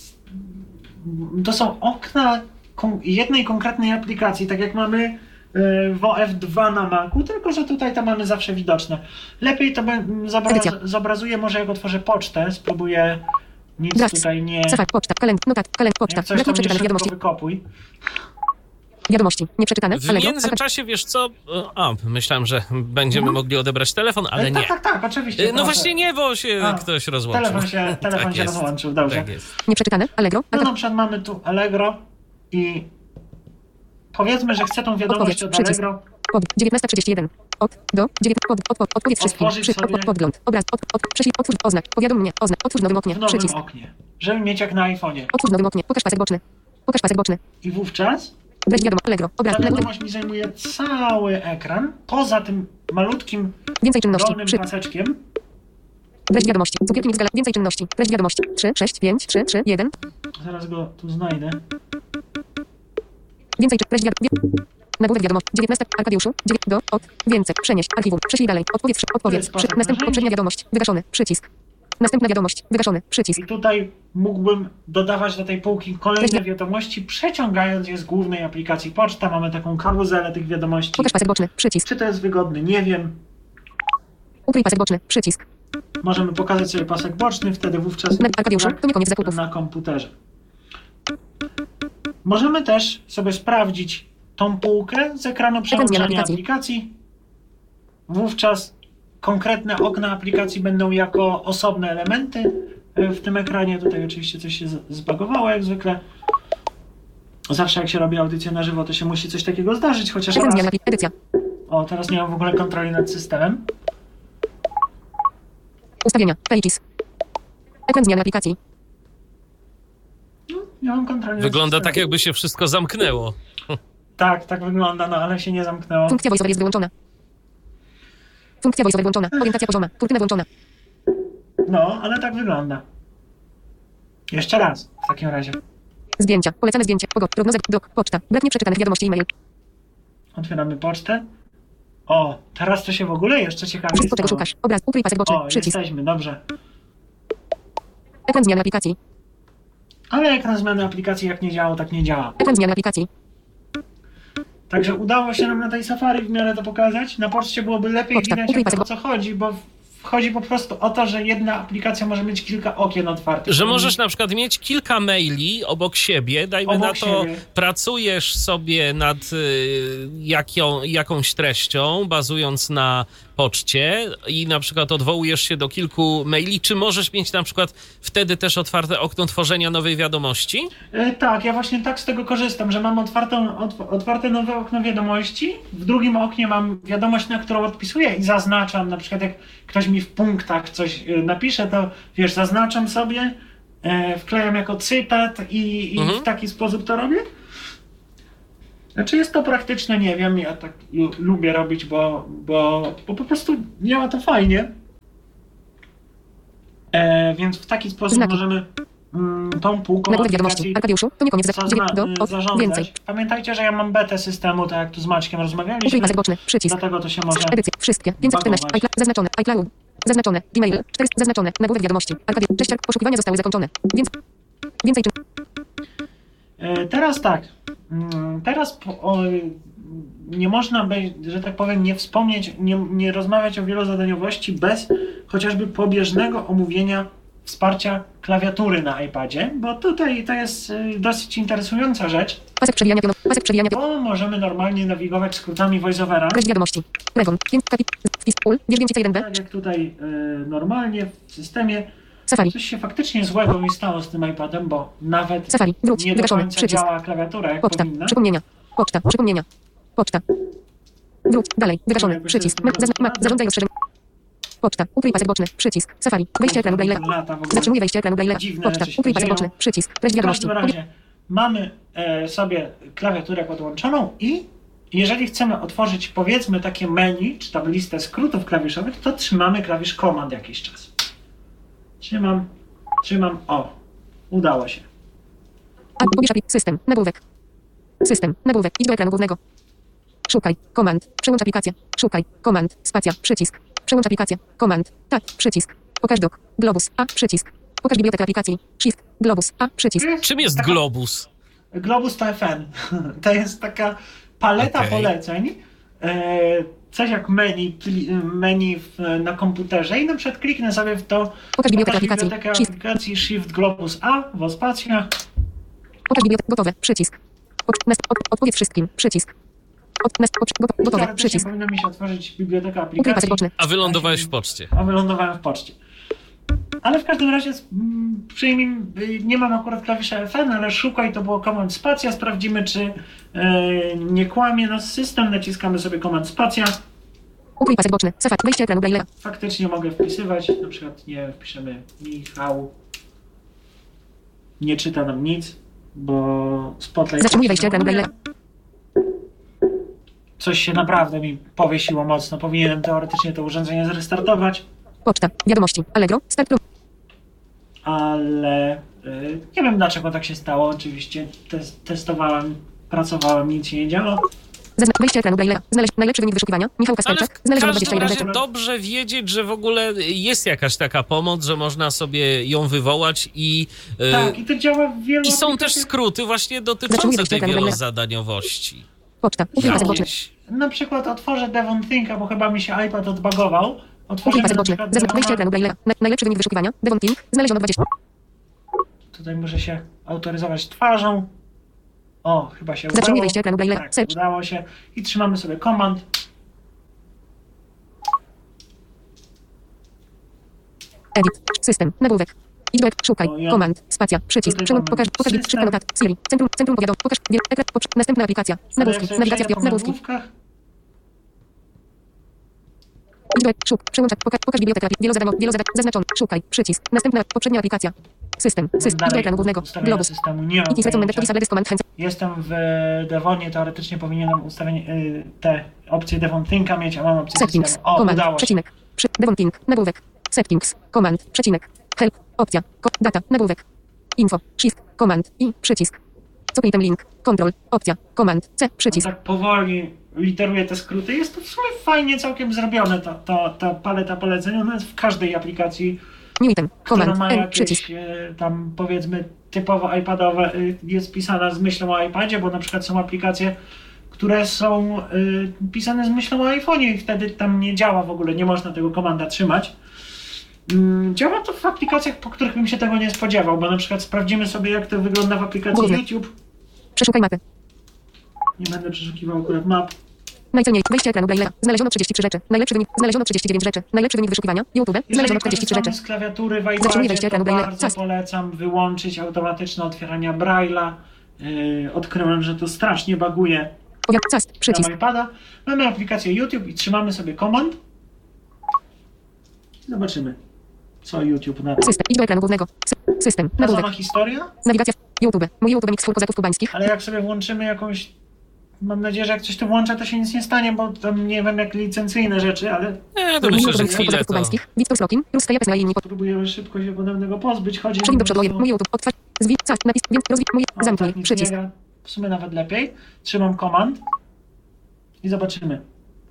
to są okna jednej konkretnej aplikacji, tak jak mamy w OF2 na Macu, tylko że tutaj to mamy zawsze widoczne. Lepiej to zobrazuję, może jak otworzę pocztę, spróbuję nic Draft. tutaj nie... Safari, poczta, poczta. Jak coś Brak to mnie przeczytanych szybko wiadomości. wykopuj. Wiadomości. Nieprzeczytane. W Allegro. międzyczasie, wiesz co? Myślałem, że będziemy mogli odebrać telefon, ale nie. Tak, oczywiście. No proszę. właśnie nie, bo się ktoś rozłączył. Telefon Tak się jest. rozłączył, dobrze. Tak jest. Nieprzeczytane. Allegro. No na przykład mamy tu Allegro i powiedzmy, że chcę tą wiadomość od Przycisk. Allegro. 19:31. Odpowiedz wszystkim. Otworzyć sobie- Podgląd. Obraz. Prześlij. Otwórz. Oznak. Powiadom mnie. Oznak. Otwórz w nowym oknie. W nowym Przycisk. oknie, żeby mieć jak na iPhone'ie. Otwórz w nowym oknie. Pokaż pasek boczny. Pokaż pasek boczny. I wówczas Weź wiadomo. Allegro. Obraz. ta wiadomość mi zajmuje cały ekran, poza tym malutkim Więcej czynności. dolnym paseczkiem. Treść wiadomości. Cukierki mix gala. Więcej czynności. Treść wiadomości. 3, 6, 5, 3, 3, 1. Zaraz go tu znajdę. Więcej treść nagłówek wiadomości. 19. Arkadiuszu. Więcej. Przenieść. Archiwum. Prześlij dalej. Odpowiedz. pasek Następna poprzednia narzędzi. wiadomość. Wygaszony. Przycisk. Następna wiadomość. Wygaszony. Przycisk. I tutaj mógłbym dodawać do tej półki kolejne wiadomości, przeciągając je z głównej aplikacji poczta. Mamy taką karuzelę tych wiadomości. Pokaż pasek boczny. Przycisk. Czy to jest wygodne? Nie wiem. Ukryj pasek boczny. Przycisk. Możemy pokazać sobie pasek boczny, wtedy wówczas Arkadiuszu. To nie koniec zakupów. na komputerze. Możemy też sobie sprawdzić tą półkę z ekranu przełączania aplikacji. aplikacji. Wówczas konkretne okna aplikacji będą jako osobne elementy w tym ekranie. Tutaj oczywiście coś się zbagowało jak zwykle. Zawsze jak się robi audycję na żywo, to się musi coś takiego zdarzyć, chociaż Ekran raz. zmiany edycja. O, teraz nie mam w ogóle kontroli nad systemem. Ustawienia. Pages. Ekran zmiany aplikacji. No, nie mam kontroli nad Wygląda systemem. tak, jakby się wszystko zamknęło. Tak wygląda, no ale się nie zamknęło. Funkcja voiceover jest wyłączona. Funkcja voiceover włączona. Orientacja pozioma. Kurtyna włączona. No, ale tak wygląda. Jeszcze raz, w takim razie. Zdjęcia. Polecane zdjęcie. Prognoza. Dok. Poczta. Brak nieprzeczytanych wiadomości e-mail. Otwieramy pocztę. O, teraz to się w ogóle jeszcze ciekawie Wszystko czego stało. szukasz. Obraz. Ukryj pasek boczny. O, Przycisk. jesteśmy, dobrze. Ekran zmiany aplikacji. Ale ekran zmiany aplikacji jak nie działał, tak nie działa. Ekran zmiany aplikacji. Także udało się nam na tej Safari w miarę to pokazać. Na poczcie byłoby lepiej Poczta, widać ukryj o pasek co chodzi, bo chodzi po prostu o to, że jedna aplikacja może mieć kilka okien otwartych. Że możesz na przykład mieć kilka maili obok siebie, dajmy Obok na to, siebie. pracujesz sobie nad jakąś treścią, bazując na poczcie i na przykład odwołujesz się do kilku maili, czy możesz mieć na przykład wtedy też otwarte okno tworzenia nowej wiadomości? Tak, ja właśnie tak z tego korzystam, że mam otwarte nowe okno wiadomości. W drugim oknie mam wiadomość, na którą odpisuję i zaznaczam, na przykład jak ktoś mi w punktach coś napisze, to wiesz, zaznaczam sobie, wklejam jako cytat i w taki sposób to robię. Znaczy jest to praktyczne, nie wiem, ja tak lubię robić, bo po prostu działa to fajnie. Więc w taki sposób Znaki. możemy tą półką Nagłówek wiadomości. Arkadiuszu, to nie koniec. zarządzać. Więcej. Pamiętajcie, że ja mam betę systemu, tak jak tu z Maćkiem rozmawialiśmy. Ukryj pasek boczny. Przycisk. Dlatego to się może... Edycje. Wszystkie. 514. bagować. Zaznaczone. iCloud. Zaznaczone. Gmail. 400. Zaznaczone. Nagłówek wiadomości. Arkadiusz. Cześciak. Poszukiwania zostały zakończone. Więcej czym. Teraz tak. Teraz nie można, że tak powiem, nie wspomnieć, nie rozmawiać o wielozadaniowości bez chociażby pobieżnego omówienia wsparcia klawiatury na iPadzie, bo tutaj to jest dosyć interesująca rzecz, Pasek przewijania pionowy. Pasek przewijania pionowy. bo możemy normalnie nawigować skrótami voiceovera. Treść wiadomości. Lewon. Wpis. Ul. Wierzbień 1b. Tak jak tutaj normalnie w systemie. Safari. Coś się faktycznie złego mi stało z tym iPadem, bo nawet Safari. Wróć. nie do Wygaszony. końca Przycisk. działa klawiatura jak Poczta. powinna. Przypomnienia. Poczta. Przypomnienia. Poczta. Wróć. Dalej. Wygaszony. Jakby Przycisk. to jest Zarządzaj rozszerzeń. Poczta. Ukryj pasek boczny. Przycisk. Safari. Wejście ekranu Braille'a. Lata w ogóle. Zatrzymuj wejście ekranu Braille'a. Dziwne Poczta. rzeczy się Ukryj pasek dzieją. boczny. Przycisk. Treść W wiadomości. każdym razie mamy sobie klawiaturę podłączoną i jeżeli chcemy otworzyć, powiedzmy, takie menu, czy tam listę skrótów klawiszowych, to trzymamy klawisz Command jakiś czas. Trzymam, o, udało się. Pobierz system. Nagłówek. System. Nagłówek. Idź do ekranu głównego. Szukaj. Komand. Przełącz aplikację. Szukaj. Komand. Spacja. Przycisk. Przełącz aplikację. Komand. Tak. Przycisk. Pokaż dok. Globus. A. Przycisk. Pokaż bibliotekę aplikacji. Shift. Globus. A. Przycisk. Czym jest Globus? Globus to FN. To jest taka paleta poleceń. Coś jak menu na komputerze i na przykład kliknę sobie w to. Pokaż bibliotekę aplikacji. Shift. Aplikacji Shift Globus A, spacja. Pokaż bibliotekę. Gotowe. Przycisk. Odpowiedz wszystkim. Przycisk. Gotowe. Teoretycznie Przycisk. powinno mi się otworzyć biblioteka Ukryj pasek aplikacji. boczny. A wylądowałeś w poczcie. A wylądowałem w poczcie. Ale w każdym razie nie mam akurat klawisza FN, ale szukaj, to było Command Spacja. Sprawdzimy, czy nie kłamie nas system. Naciskamy sobie Command Spacja. Ukryj pasek boczny. Safari. Wejście ekranu Braille'a. Faktycznie mogę wpisywać. Na przykład nie wpiszemy Michał. Nie czyta nam nic, bo Spotlight... Zatrzymuj wejście ekranu Braille'a. Coś się naprawdę mi powiesiło mocno. Powinienem teoretycznie to urządzenie zrestartować. Poczta. Wiadomości. Allegro. Start plus. Ale nie wiem dlaczego tak się stało. Oczywiście testowałem, pracowałem, nic się nie działo. Wejście ekranu Braille'a. Znaleźć najlepszy wynik wyszukiwania. Michał Ale Kasperczak. w Znaleziono każdym 21 razie rzeczy. dobrze wiedzieć, że w ogóle jest jakaś taka pomoc, że można sobie ją wywołać i Tak, i to działa w wielu i są też aplikacjach. skróty właśnie Zatrzymuj dotyczące wejście tej ekranu Braille'a. wielozadaniowości. Poczta. Ukryj pasek boczny. Jakieś. Na przykład otworzę Devon Thinka, bo chyba mi się iPad odbagował. Ukryj Otworzymy pasek na boczny. przykład Zaznacz wejście Devona. ekranu Braille'a. Najlepszy wynik wyszukiwania. Devon Think. Znaleziono 20. Tutaj muszę się autoryzować twarzą. O, chyba się Zatrzymuj udało. wejście ekranu Braille'a. Tak, Search. udało się. I trzymamy sobie Command. Edit. System. Nagłówek. Idź do szukaj. O, ja- Komand. Spacja. Przycisk. Tutaj Przełącz. mamy Pokaż system. szybka notat. Siri. Centrum powiadom. Pokaż ekran. Następna aplikacja. Ale jak Nagłówki. sobie Nawigacja przejdę po nagłówki. nagłówkach, Idź do przełącz. Pokaż bibliotekę. Zaznaczony. Szukaj. Przycisk. Następna. Poprzednia aplikacja. System. Idź do ekranu głównego. ustawienia Globus. systemu nie mam It is recommended to pojęcia. disable this command hands. Jestem w Devonie, teoretycznie powinienem ustawienie, te opcje Devon Thinka mieć, a mam opcję Settings. systemu. O, Command. udało się. Przecinek. Devon Think. Nagłówek. Settings. Command. Przecinek. Help. Opcja. Data. Nagłówek. Info. Shift. Command. I. Przycisk. Copy ten link. Control. Opcja. Command. C. Przycisk. Tak powoli literuję te skróty. Jest to w sumie fajnie całkiem zrobione, ta paleta poleceń. Ona jest w każdej aplikacji, New item. która Command. ma N. jakieś Przycisk. tam powiedzmy typowo iPadowe, jest pisana z myślą o iPadzie, bo na przykład są aplikacje, które są pisane z myślą o iPhone'ie i wtedy tam nie działa w ogóle, nie można tego komanda trzymać. Działa to w aplikacjach, po których bym się tego nie spodziewał, bo na przykład sprawdzimy sobie, jak to wygląda w aplikacji Główny. YouTube. Przeszukaj mapy. Nie będę przeszukiwał akurat map. Najcenniej. Wejście ekranu Braille'a. Znaleziono 33 rzeczy. Najlepszy wynik. Znaleziono 39 rzeczy. Najlepszy wynik wyszukiwania. YouTube. Znaleziono 43 rzeczy. z klawiatury w Zatrzymuj wejście iPadzie, to ekranu Braille'a. bardzo Czas. polecam wyłączyć automatyczne otwierania Braille'a. Odkryłem, że to strasznie baguje Cast. Przycisk. na iPada. Mamy aplikację YouTube i trzymamy sobie komand. Zobaczymy, co YouTube na to. System. Idź do ekranu głównego. System. Ta Nagłówek. sama historia, Nawigacja. YouTube. Mój YouTube mix full kozaków kubańskich. ale jak sobie włączymy jakąś... Mam nadzieję, że jak coś tu włączę, to się nic nie stanie, bo tam nie wiem jak licencyjne rzeczy, ale Nie, to Mój myślę, YouTube że mix full chwilę kozaków to... kubańskich. Wiktor Slokin. Ruska japes na linii. próbujemy szybko się podobnego pozbyć. Chodzi Przejdź do przodu. prostu- Mój YouTube. Otwarz. Cast. Napis. Więc rozwij. Mój. O, Zamknij. tak, nic Przycisk. nie gra. W sumie nawet lepiej. Trzymam komand i zobaczymy.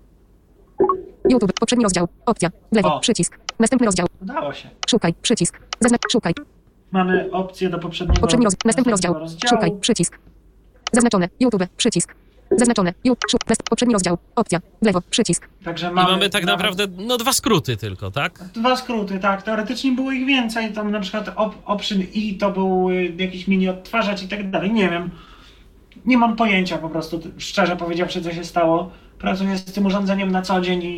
YouTube. Poprzedni rozdział. Opcja. W lewo. O. Przycisk. Następny rozdział. Udało się. Szukaj. Przycisk. Szukaj. Mamy opcję do poprzedniego. Następny rozdział. Szukaj. Przycisk. Zaznaczone. YouTube. Przycisk. Zaznaczone. Poprzedni rozdział. Opcja. W lewo. Przycisk. Także I mamy tak nawet naprawdę no 2 skróty tylko, tak? dwa skróty, tak. Teoretycznie było ich więcej. Tam na przykład option I to był jakiś mini odtwarzacz i tak dalej. Nie wiem. Nie mam pojęcia po prostu, szczerze powiedziawszy, co się stało. Pracuję z tym urządzeniem na co dzień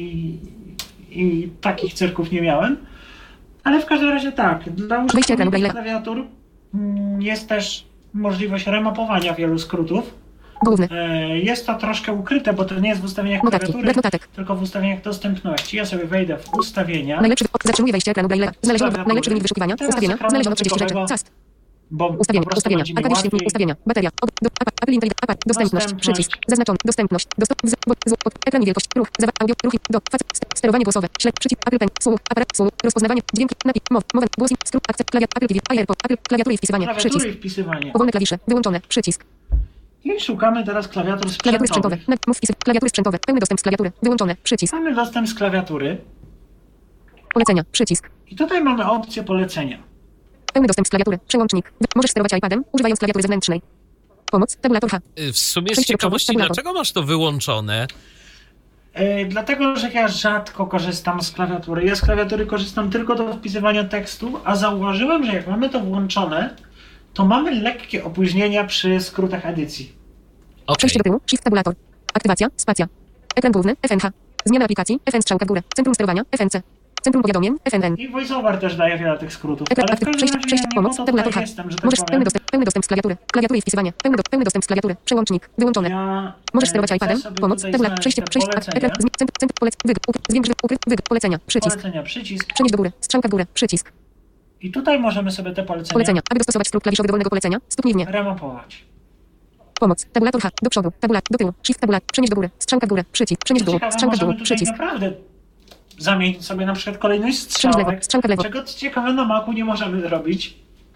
i takich cyrków nie miałem. Ale w każdym razie tak. Dla Wejście ekranu użytkowników Braille'a. klawiatur jest też możliwość remapowania wielu skrótów. Główny. Jest to troszkę ukryte, bo to nie jest w ustawieniach Notatki. klawiatury, Brak notatek. tylko w ustawieniach dostępności. Ja sobie wejdę w ustawienia, Najlepszy. Zatrzymuj wejście ekranu Braille'a. Znaleziono. Klawiatury. Najlepszy wynik wyszukiwania. Teraz Ustawienia. ekranu Znaleziono 30 rzeczy. dotykowego. Cast. bo Ustawienia. po prostu Ustawienia. będzie mi Arkadiusz świetnik. łatwiej. Ustawienia. Bateria. Apple Intelligent. Dostępność. Dostępność. Przycisk. Zaznaczony. Dostępność. Ekran i wielkość. Ruch. Audio. Ruchy. Sterowanie głosowe. Ślep. Przycisk. Apple Pen. Słuch. Aparat. Słuch. Rozpoznawanie. Dźwięki. Napis. Mowę. Głos. Skrót. Akcent. Klawiat. Apple TV. AirPod. Apple. Klawiatury i wpisywanie. Klawiatury Przycisk. i wpisywanie. Powolne klawisze. Wyłączone. Przycisk. I szukamy teraz klawiatur Klawiatury sprzętowe. sprzętowych. Mów wpisy. Klawiatury sprzętowe. Pełny dostęp z klawiatury. Wyłączone. Przycisk. Mamy dostęp z klawiatury Polecenia. Przycisk. i tutaj mamy opcję polecenia. Pełny dostęp z klawiatury. Przełącznik. Możesz sterować iPadem, używając klawiatury zewnętrznej. Pomoc. Tabulator H. W sumie z Przejście do przodu, ciekawości, tabulator. dlaczego masz to wyłączone? Dlatego, że ja rzadko korzystam z klawiatury. Ja z klawiatury korzystam tylko do wpisywania tekstu, a zauważyłem, że jak mamy to włączone, to mamy lekkie opóźnienia przy skrótach edycji. Okej. Przejście do tyłu. Shift tabulator. Aktywacja. Spacja. Ekran główny. FNH. Zmiana aplikacji. FN strzałka w górę. Centrum sterowania. FNC. Centrum powiadomień. FNN. I VoiceOver też daje wiele tych skrótów. Ekran Ale w aktyw. każdym Przejście. razie ja nie po Pomoc. to Tabulator tutaj H. jestem, że tak Możesz powiem. pełny dostęp z klawiatury. Klawiatury i wpisywanie. Pełny dostęp z klawiatury. Przełącznik. Wyłączone. Ja Możesz sterować chcę iPadem. sobie Pomoc. tutaj Tabulator. znaleźć Przejście. te Ekran. polecenia. Centrum. Zwiększ. Ukryt. Polecenia. Przycisk. Polecenia, przycisk. Przenieść do góry. Strzałka w górę. Przycisk. I tutaj możemy sobie te polecenia Polecenia. Aby dostosować skrót klawiszowy dowolnego polecenia. Stuknij w nie. remapować. Pomoc. Tabulator H. Do przodu. Do tyłu. Shift tabulat. Przenieść do góry. Strzałka w górę. Przycisk. Przenieść w dół. Ciekawe, Strzałka w dół. możemy tutaj Przycisk. naprawdę zamienić sobie na przykład kolejność Przenieść w lewo. strzałek. Strzałka w lewo. Czego ciekawe na Macu nie możemy zrobić.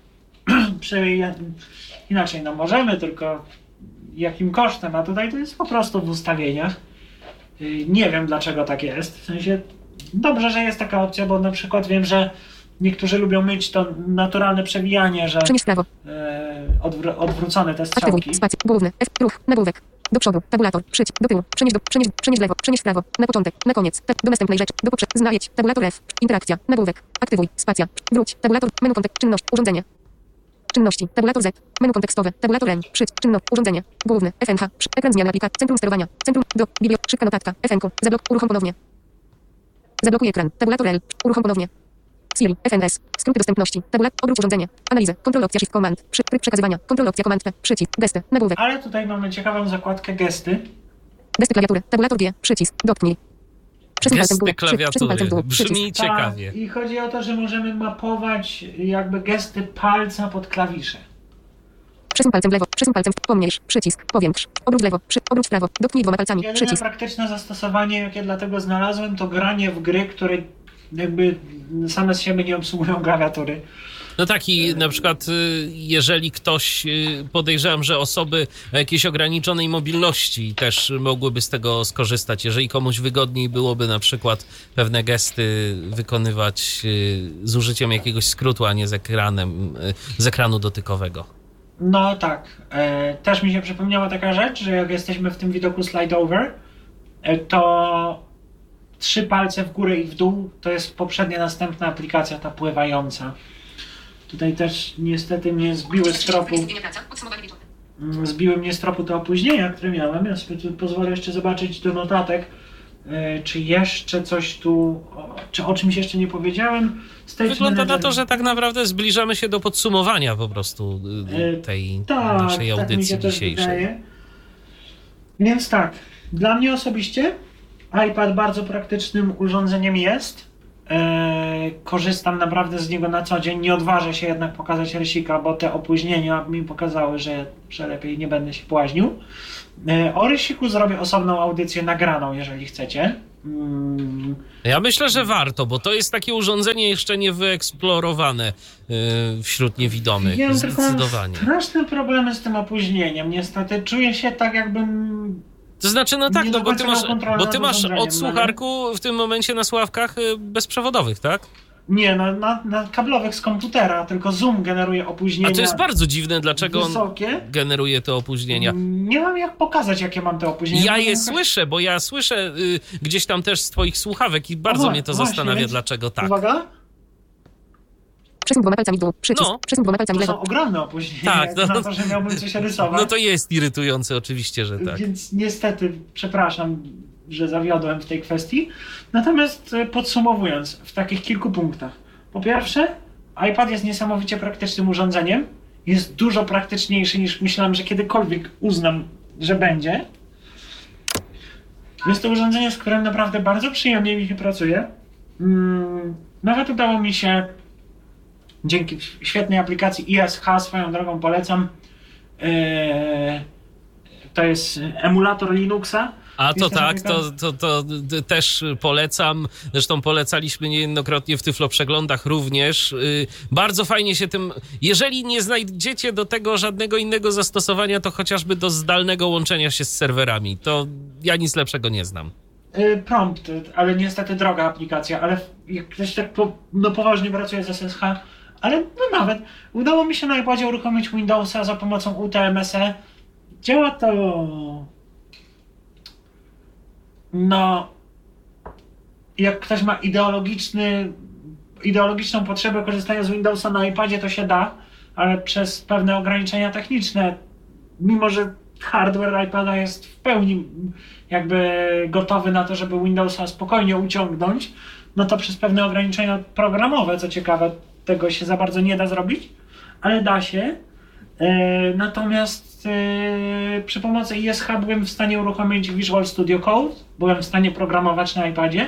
Inaczej, no możemy, tylko jakim kosztem, a tutaj to jest po prostu w ustawieniach. Nie wiem dlaczego tak jest. W sensie dobrze, że jest taka opcja, bo na przykład wiem, że niektórzy lubią mieć to naturalne przewijanie, że Przenieść w prawo. odwrócone te Aktywuj. strzałki. Spacja. Główny. F. Ruch. Nagłówek. Do przodu. Tabulator. Przycisk. Do tyłu. Przenieść w lewo. Przenieść w prawo. Na początek. Na koniec. Do następnej rzeczy. Do poprzedniej. Znajdź. Tabulator F. Interakcja. Nagłówek. Aktywuj. Spacja. Wróć. Tabulator. Menu kontekst. Czynność. Urządzenie. Czynności. Tabulator Z. Menu kontekstowe. Tabulator M. Czynność. Urządzenie. Główny. FNH. Ekran zmiany aplikacji. Centrum sterowania. Centrum. Do. Szybka notatka. FNK. Zablok. Uruchom ponownie. Zablokuj ekran. Tabulator L. Uruchom ponownie. Siri. FNS. Skróty dostępności. Tabulator. Obróć urządzenie. Analizę. Kontrol opcja Shift Command. Tryb przekazywania. Kontrol opcja Command P. Przycisk. Gesty. Nagłówek. Ale tutaj mamy ciekawą zakładkę gesty. Gesty klawiatury. Tabulator G. Przycisk. Dotknij. Przesuń palcem w dół. Gesty Przesuń palcem w dół. klawiatury. Przycisk. Brzmi ciekawie. Tak, i chodzi o to, że możemy mapować jakby gesty palca pod klawisze. Przesuń palcem w lewo. Przesuń palcem w pomniejsz. Przycisk. Powiększ. Obróć w lewo. Obróć w prawo. Dotknij dwoma palcami. Jedyne Przycisk. praktyczne zastosowanie, jakie dlatego znalazłem, to granie w gry, które jakby same z siebie nie obsługują klawiatury. No tak i na przykład jeżeli ktoś, podejrzewam, że osoby o jakiejś ograniczonej mobilności też mogłyby z tego skorzystać, jeżeli komuś wygodniej byłoby na przykład pewne gesty wykonywać z użyciem jakiegoś skrótu, a nie z ekranem, z ekranu dotykowego. No tak. Też mi się przypomniała taka rzecz, że jak jesteśmy w tym widoku slide over, to 3 palce w górę i w dół to jest poprzednia następna aplikacja, ta pływająca. Tutaj też niestety mnie zbiły z tropu zbiły mnie z tropu te opóźnienia, które miałem. Ja sobie tu pozwolę jeszcze zobaczyć do notatek, czy jeszcze coś tu, czy o czymś jeszcze nie powiedziałem. Wygląda na to, że tak naprawdę zbliżamy się do podsumowania po prostu tej naszej audycji mi się też dzisiejszej. wydaje. Więc tak, dla mnie osobiście iPad bardzo praktycznym urządzeniem jest. Korzystam naprawdę z niego na co dzień. Nie odważę się jednak pokazać rysika, bo te opóźnienia mi pokazały, że lepiej nie będę się błaźnił. O rysiku zrobię osobną audycję nagraną, jeżeli chcecie. Ja myślę, że warto, bo to jest takie urządzenie jeszcze nie wyeksplorowane wśród niewidomych. Ja mam Zdecydowanie. straszne problemy z tym opóźnieniem. Niestety czuję się tak, jakbym... To znaczy, no tak, Nie no do bo końca ty mam masz kontrolę nad odsłucharku w tym momencie na słuchawkach bezprzewodowych, tak? Nie, na kablowych z komputera, tylko Zoom generuje opóźnienia. A to jest bardzo dziwne, dlaczego on wysokie. generuje te opóźnienia. Nie mam jak pokazać, jakie mam te opóźnienia. Ja je słyszę, bo ja słyszę gdzieś tam też z twoich słuchawek i bardzo mnie to zastanawia, więc dlaczego tak. Uwaga, Przesuń dwoma palcami w dół. Przycisk. No. Przesuń dwoma palcami w to są lewo. ogromne opóźnienia, Tak, jak no. na to, że miałbym coś rysować. No to jest irytujące oczywiście, że tak. Więc niestety, przepraszam, że zawiodłem w tej kwestii. Natomiast podsumowując, w takich kilku punktach. Po pierwsze, iPad jest niesamowicie praktycznym urządzeniem. Jest dużo praktyczniejszy niż myślałem, że kiedykolwiek uznam, że będzie. Jest to urządzenie, z którym naprawdę bardzo przyjemnie mi się pracuje. Nawet udało mi się dzięki świetnej aplikacji ISH, swoją drogą polecam. To jest emulator Linuxa. A to Jest tak, aplikacja- to też polecam. Zresztą polecaliśmy niejednokrotnie w Tyflo Przeglądach również. Bardzo fajnie się tym... Jeżeli nie znajdziecie do tego żadnego innego zastosowania, to chociażby do zdalnego łączenia się z serwerami. To ja nic lepszego nie znam. Prompt, ale niestety droga aplikacja, ale jak ktoś tak poważnie pracuje z SSH, ale no nawet udało mi się na iPadzie uruchomić Windowsa za pomocą UTMSE. Działa to... No... Jak ktoś ma ideologiczną potrzebę korzystania z Windowsa na iPadzie, to się da, ale przez pewne ograniczenia techniczne, mimo że hardware iPada jest w pełni jakby gotowy na to, żeby Windowsa spokojnie uciągnąć, no to przez pewne ograniczenia programowe, co ciekawe, tego się za bardzo nie da zrobić, ale da się. Natomiast przy pomocy ISH byłem w stanie uruchomić Visual Studio Code, byłem w stanie programować na iPadzie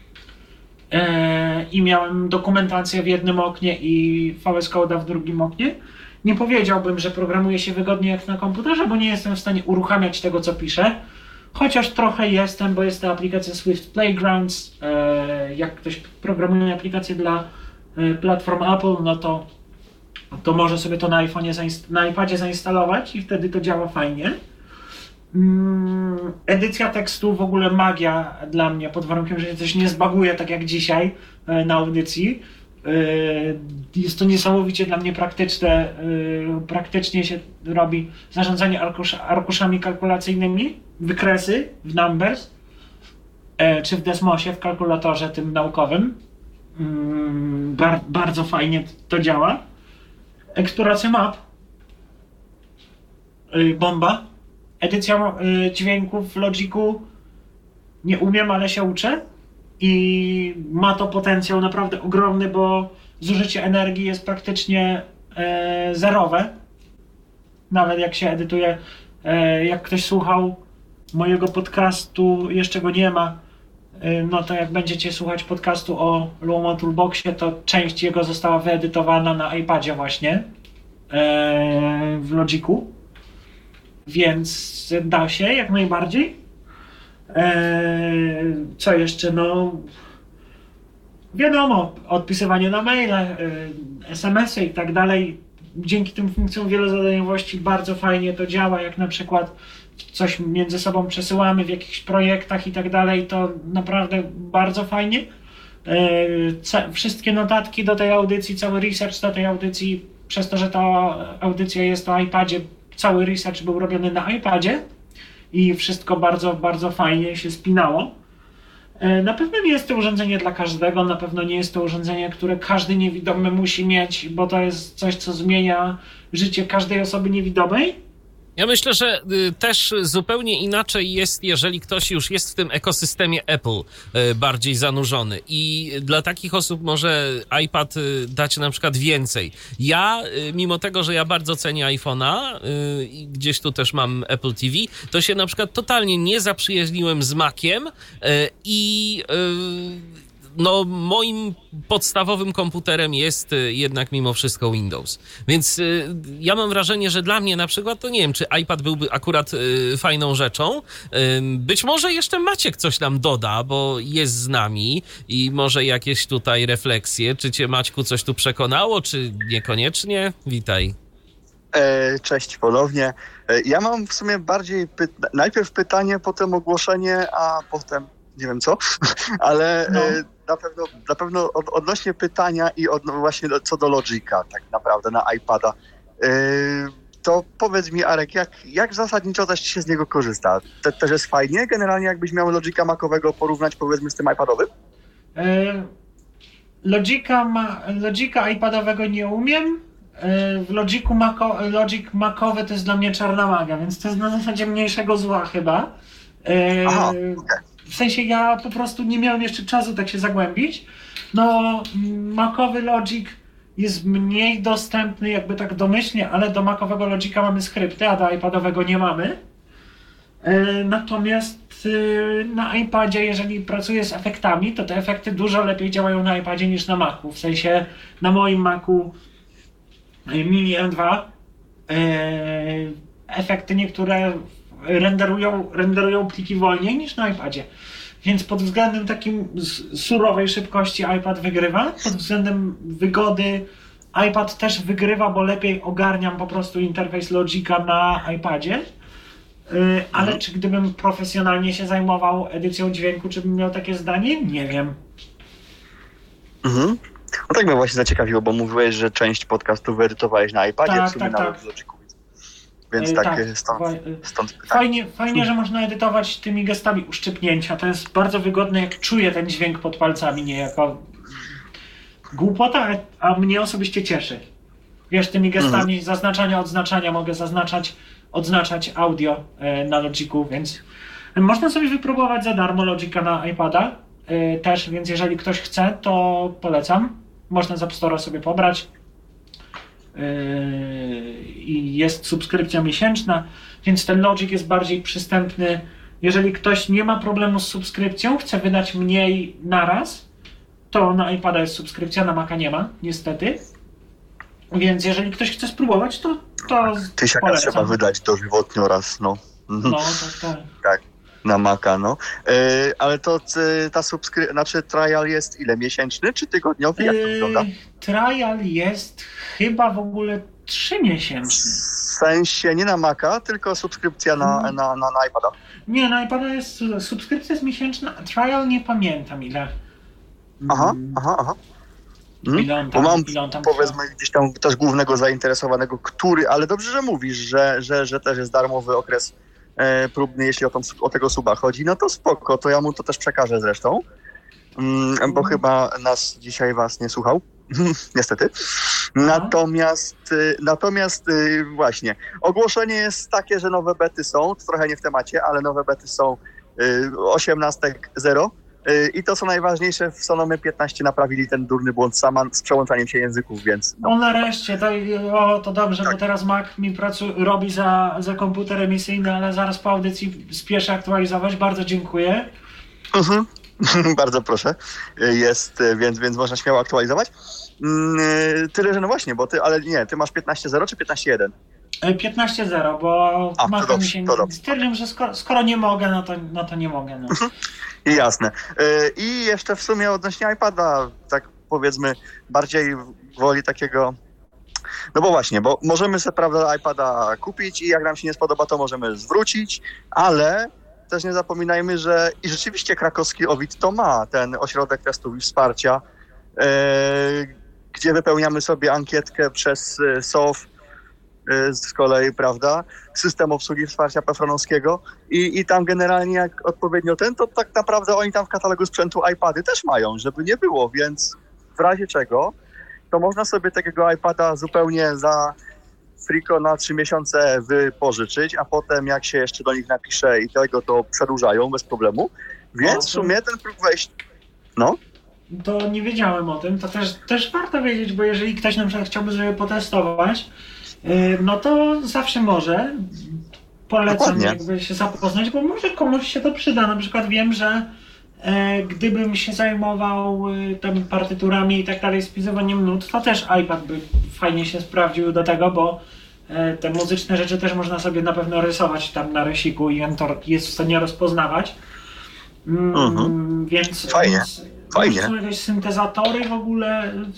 i miałem dokumentację w jednym oknie i VS Code'a w drugim oknie. Nie powiedziałbym, że programuje się wygodnie jak na komputerze, bo nie jestem w stanie uruchamiać tego, co piszę. Chociaż trochę jestem, bo jest ta aplikacja Swift Playgrounds. Jak ktoś programuje aplikację dla platform Apple, no to może sobie to na iPadzie zainstalować i wtedy to działa fajnie. Edycja tekstu w ogóle magia dla mnie, pod warunkiem, że się coś nie zbaguje, tak jak dzisiaj na audycji. Jest to niesamowicie dla mnie praktyczne. Praktycznie się robi zarządzanie arkuszami kalkulacyjnymi, wykresy w Numbers czy w Desmosie, w kalkulatorze tym naukowym. Bardzo fajnie to działa. Eksploracja map. Bomba. Edycja dźwięków w Logicu nie umiem, ale się uczę. I ma to potencjał naprawdę ogromny, bo zużycie energii jest praktycznie zerowe. Nawet jak się edytuje, jak ktoś słuchał mojego podcastu, jeszcze go nie ma, no to jak będziecie słuchać podcastu o Lumo Toolboxie, to część jego została wyedytowana na iPadzie właśnie w Logicu. Więc da się jak najbardziej. Co jeszcze? No wiadomo, odpisywanie na maile, SMS-y i tak dalej. Dzięki tym funkcjom wielozadaniowości bardzo fajnie to działa, jak na przykład coś między sobą przesyłamy w jakichś projektach i tak dalej, to naprawdę bardzo fajnie. Wszystkie notatki do tej audycji, cały research do tej audycji, przez to, że ta audycja jest na iPadzie, cały research był robiony na iPadzie i wszystko bardzo, bardzo fajnie się spinało. Na pewno nie jest to urządzenie dla każdego, na pewno nie jest to urządzenie, które każdy niewidomy musi mieć, bo to jest coś, co zmienia życie każdej osoby niewidomej. Ja myślę, że też zupełnie inaczej jest, jeżeli ktoś już jest w tym ekosystemie Apple bardziej zanurzony i dla takich osób może iPad dać na przykład więcej. Ja, mimo tego, że ja bardzo cenię iPhone'a i gdzieś tu też mam Apple TV, to się na przykład totalnie nie zaprzyjaźniłem z Maciem i no, moim podstawowym komputerem jest jednak mimo wszystko Windows. Więc ja mam wrażenie, że dla mnie na przykład, to nie wiem, czy iPad byłby akurat fajną rzeczą. Być może jeszcze Maciek coś nam doda, bo jest z nami i może jakieś tutaj refleksje. Czy cię, Maćku, coś tu przekonało, czy niekoniecznie? Witaj. Cześć ponownie. Ja mam w sumie bardziej najpierw pytanie, potem ogłoszenie, a potem nie wiem co, ale na pewno odnośnie pytania i właśnie co do Logica tak naprawdę na iPada, to powiedz mi, Arek, jak zasadniczo też się z niego korzysta? Też jest fajnie? Generalnie jakbyś miał Logica Macowego porównać powiedzmy z tym iPadowym? Logica iPadowego nie umiem. W Logic Macowy to jest dla mnie czarna magia, więc to jest na zasadzie mniejszego zła chyba. Aha, okay. W sensie ja po prostu nie miałem jeszcze czasu tak się zagłębić. No, Macowy Logic jest mniej dostępny jakby tak domyślnie, ale do Macowego Logica mamy skrypty, a do iPadowego nie mamy. Natomiast na iPadzie, jeżeli pracuję z efektami, to te efekty dużo lepiej działają na iPadzie niż na Macu. W sensie na moim Macu Mini M2 efekty niektóre renderują pliki wolniej niż na iPadzie. Więc pod względem takim surowej szybkości iPad wygrywa. Pod względem wygody iPad też wygrywa, bo lepiej ogarniam po prostu interfejs Logica na iPadzie. Ale czy gdybym profesjonalnie się zajmował edycją dźwięku, czy bym miał takie zdanie? Nie wiem. No tak mnie właśnie zaciekawiło, bo mówiłeś, że część podcastów wyedytowałeś na iPadzie, tak, w sumie tak, nawet w Logicu. Więc tak, stąd pytanie. Fajnie, że można edytować tymi gestami uszczypnięcia. To jest bardzo wygodne, jak czuję ten dźwięk pod palcami, nie jako głupota, a mnie osobiście cieszy. Wiesz, tymi gestami zaznaczania, odznaczania mogę odznaczać audio na Logicu, więc można sobie wypróbować za darmo Logica na iPada też, więc jeżeli ktoś chce, to polecam. Można z App Store'a sobie pobrać. I jest subskrypcja miesięczna, więc ten Logic jest bardziej przystępny. Jeżeli ktoś nie ma problemu z subskrypcją, chce wydać mniej naraz, to na iPada jest subskrypcja, na Maca nie ma, niestety. Więc jeżeli ktoś chce spróbować, to Tysiaka trzeba wydać dożywotnio raz, no. No, tak. Tak, na Maca, no. Ale to ta trial jest ile? Miesięczny czy tygodniowy? Jak to wygląda? Trial jest chyba w ogóle 3 miesięczny. W sensie nie na Maca, tylko subskrypcja na iPada. Nie, na iPada jest subskrypcja jest miesięczna, a trial nie pamiętam ile. Aha. Bo mam powiedzmy gdzieś tam też głównego zainteresowanego, ale dobrze, że mówisz, że też jest darmowy okres próbny, jeśli o tego suba chodzi, no to spoko, to ja mu to też przekażę zresztą, bo chyba dzisiaj was nie słuchał, niestety. Natomiast właśnie, ogłoszenie jest takie, że nowe bety są, to trochę nie w temacie, ale nowe bety są 18.0 i to co najważniejsze, w Sonomie 15 naprawili ten durny błąd z przełączaniem się języków, więc... No nareszcie, to dobrze, tak. Bo teraz Mac mi robi za komputer emisyjny, ale zaraz po audycji spieszę aktualizować, bardzo dziękuję. Bardzo proszę, jest, więc można śmiało aktualizować. Tyle, że no właśnie, bo ty masz 15.0 czy 15.1? 15.0, bo Maca mi się stwierdziłem, że skoro nie mogę, no to nie mogę. No. Jasne. I jeszcze w sumie odnośnie iPada, tak powiedzmy, bardziej woli takiego, no bo właśnie, bo możemy sobie, prawda, iPada kupić i jak nam się nie spodoba, to możemy zwrócić, ale też nie zapominajmy, że i rzeczywiście krakowski OWIT to ma ten ośrodek testów i wsparcia, gdzie wypełniamy sobie ankietkę przez SOF, z kolei, prawda, system obsługi wsparcia Pefronowskiego i tam generalnie jak odpowiednio to tak naprawdę oni tam w katalogu sprzętu iPady też mają, żeby nie było, więc w razie czego to można sobie takiego iPada zupełnie Frico na 3 miesiące wypożyczyć, a potem jak się jeszcze do nich napisze i tego, to przedłużają bez problemu. Więc w sumie ten próg wejścia... No. To nie wiedziałem o tym, to też warto wiedzieć, bo jeżeli ktoś na przykład chciałby sobie potestować, no to zawsze może. Polecam Dokładnie. jakby się zapoznać, bo może komuś się to przyda. Na przykład wiem, że gdybym się zajmował tam partyturami i tak dalej, spisywaniem nut, to też iPad by fajnie się sprawdził do tego, bo te muzyczne rzeczy też można sobie na pewno rysować tam na rysiku i on to jest w stanie rozpoznawać. Więc Fajnie. Fajnie. Są jakieś syntezatory w ogóle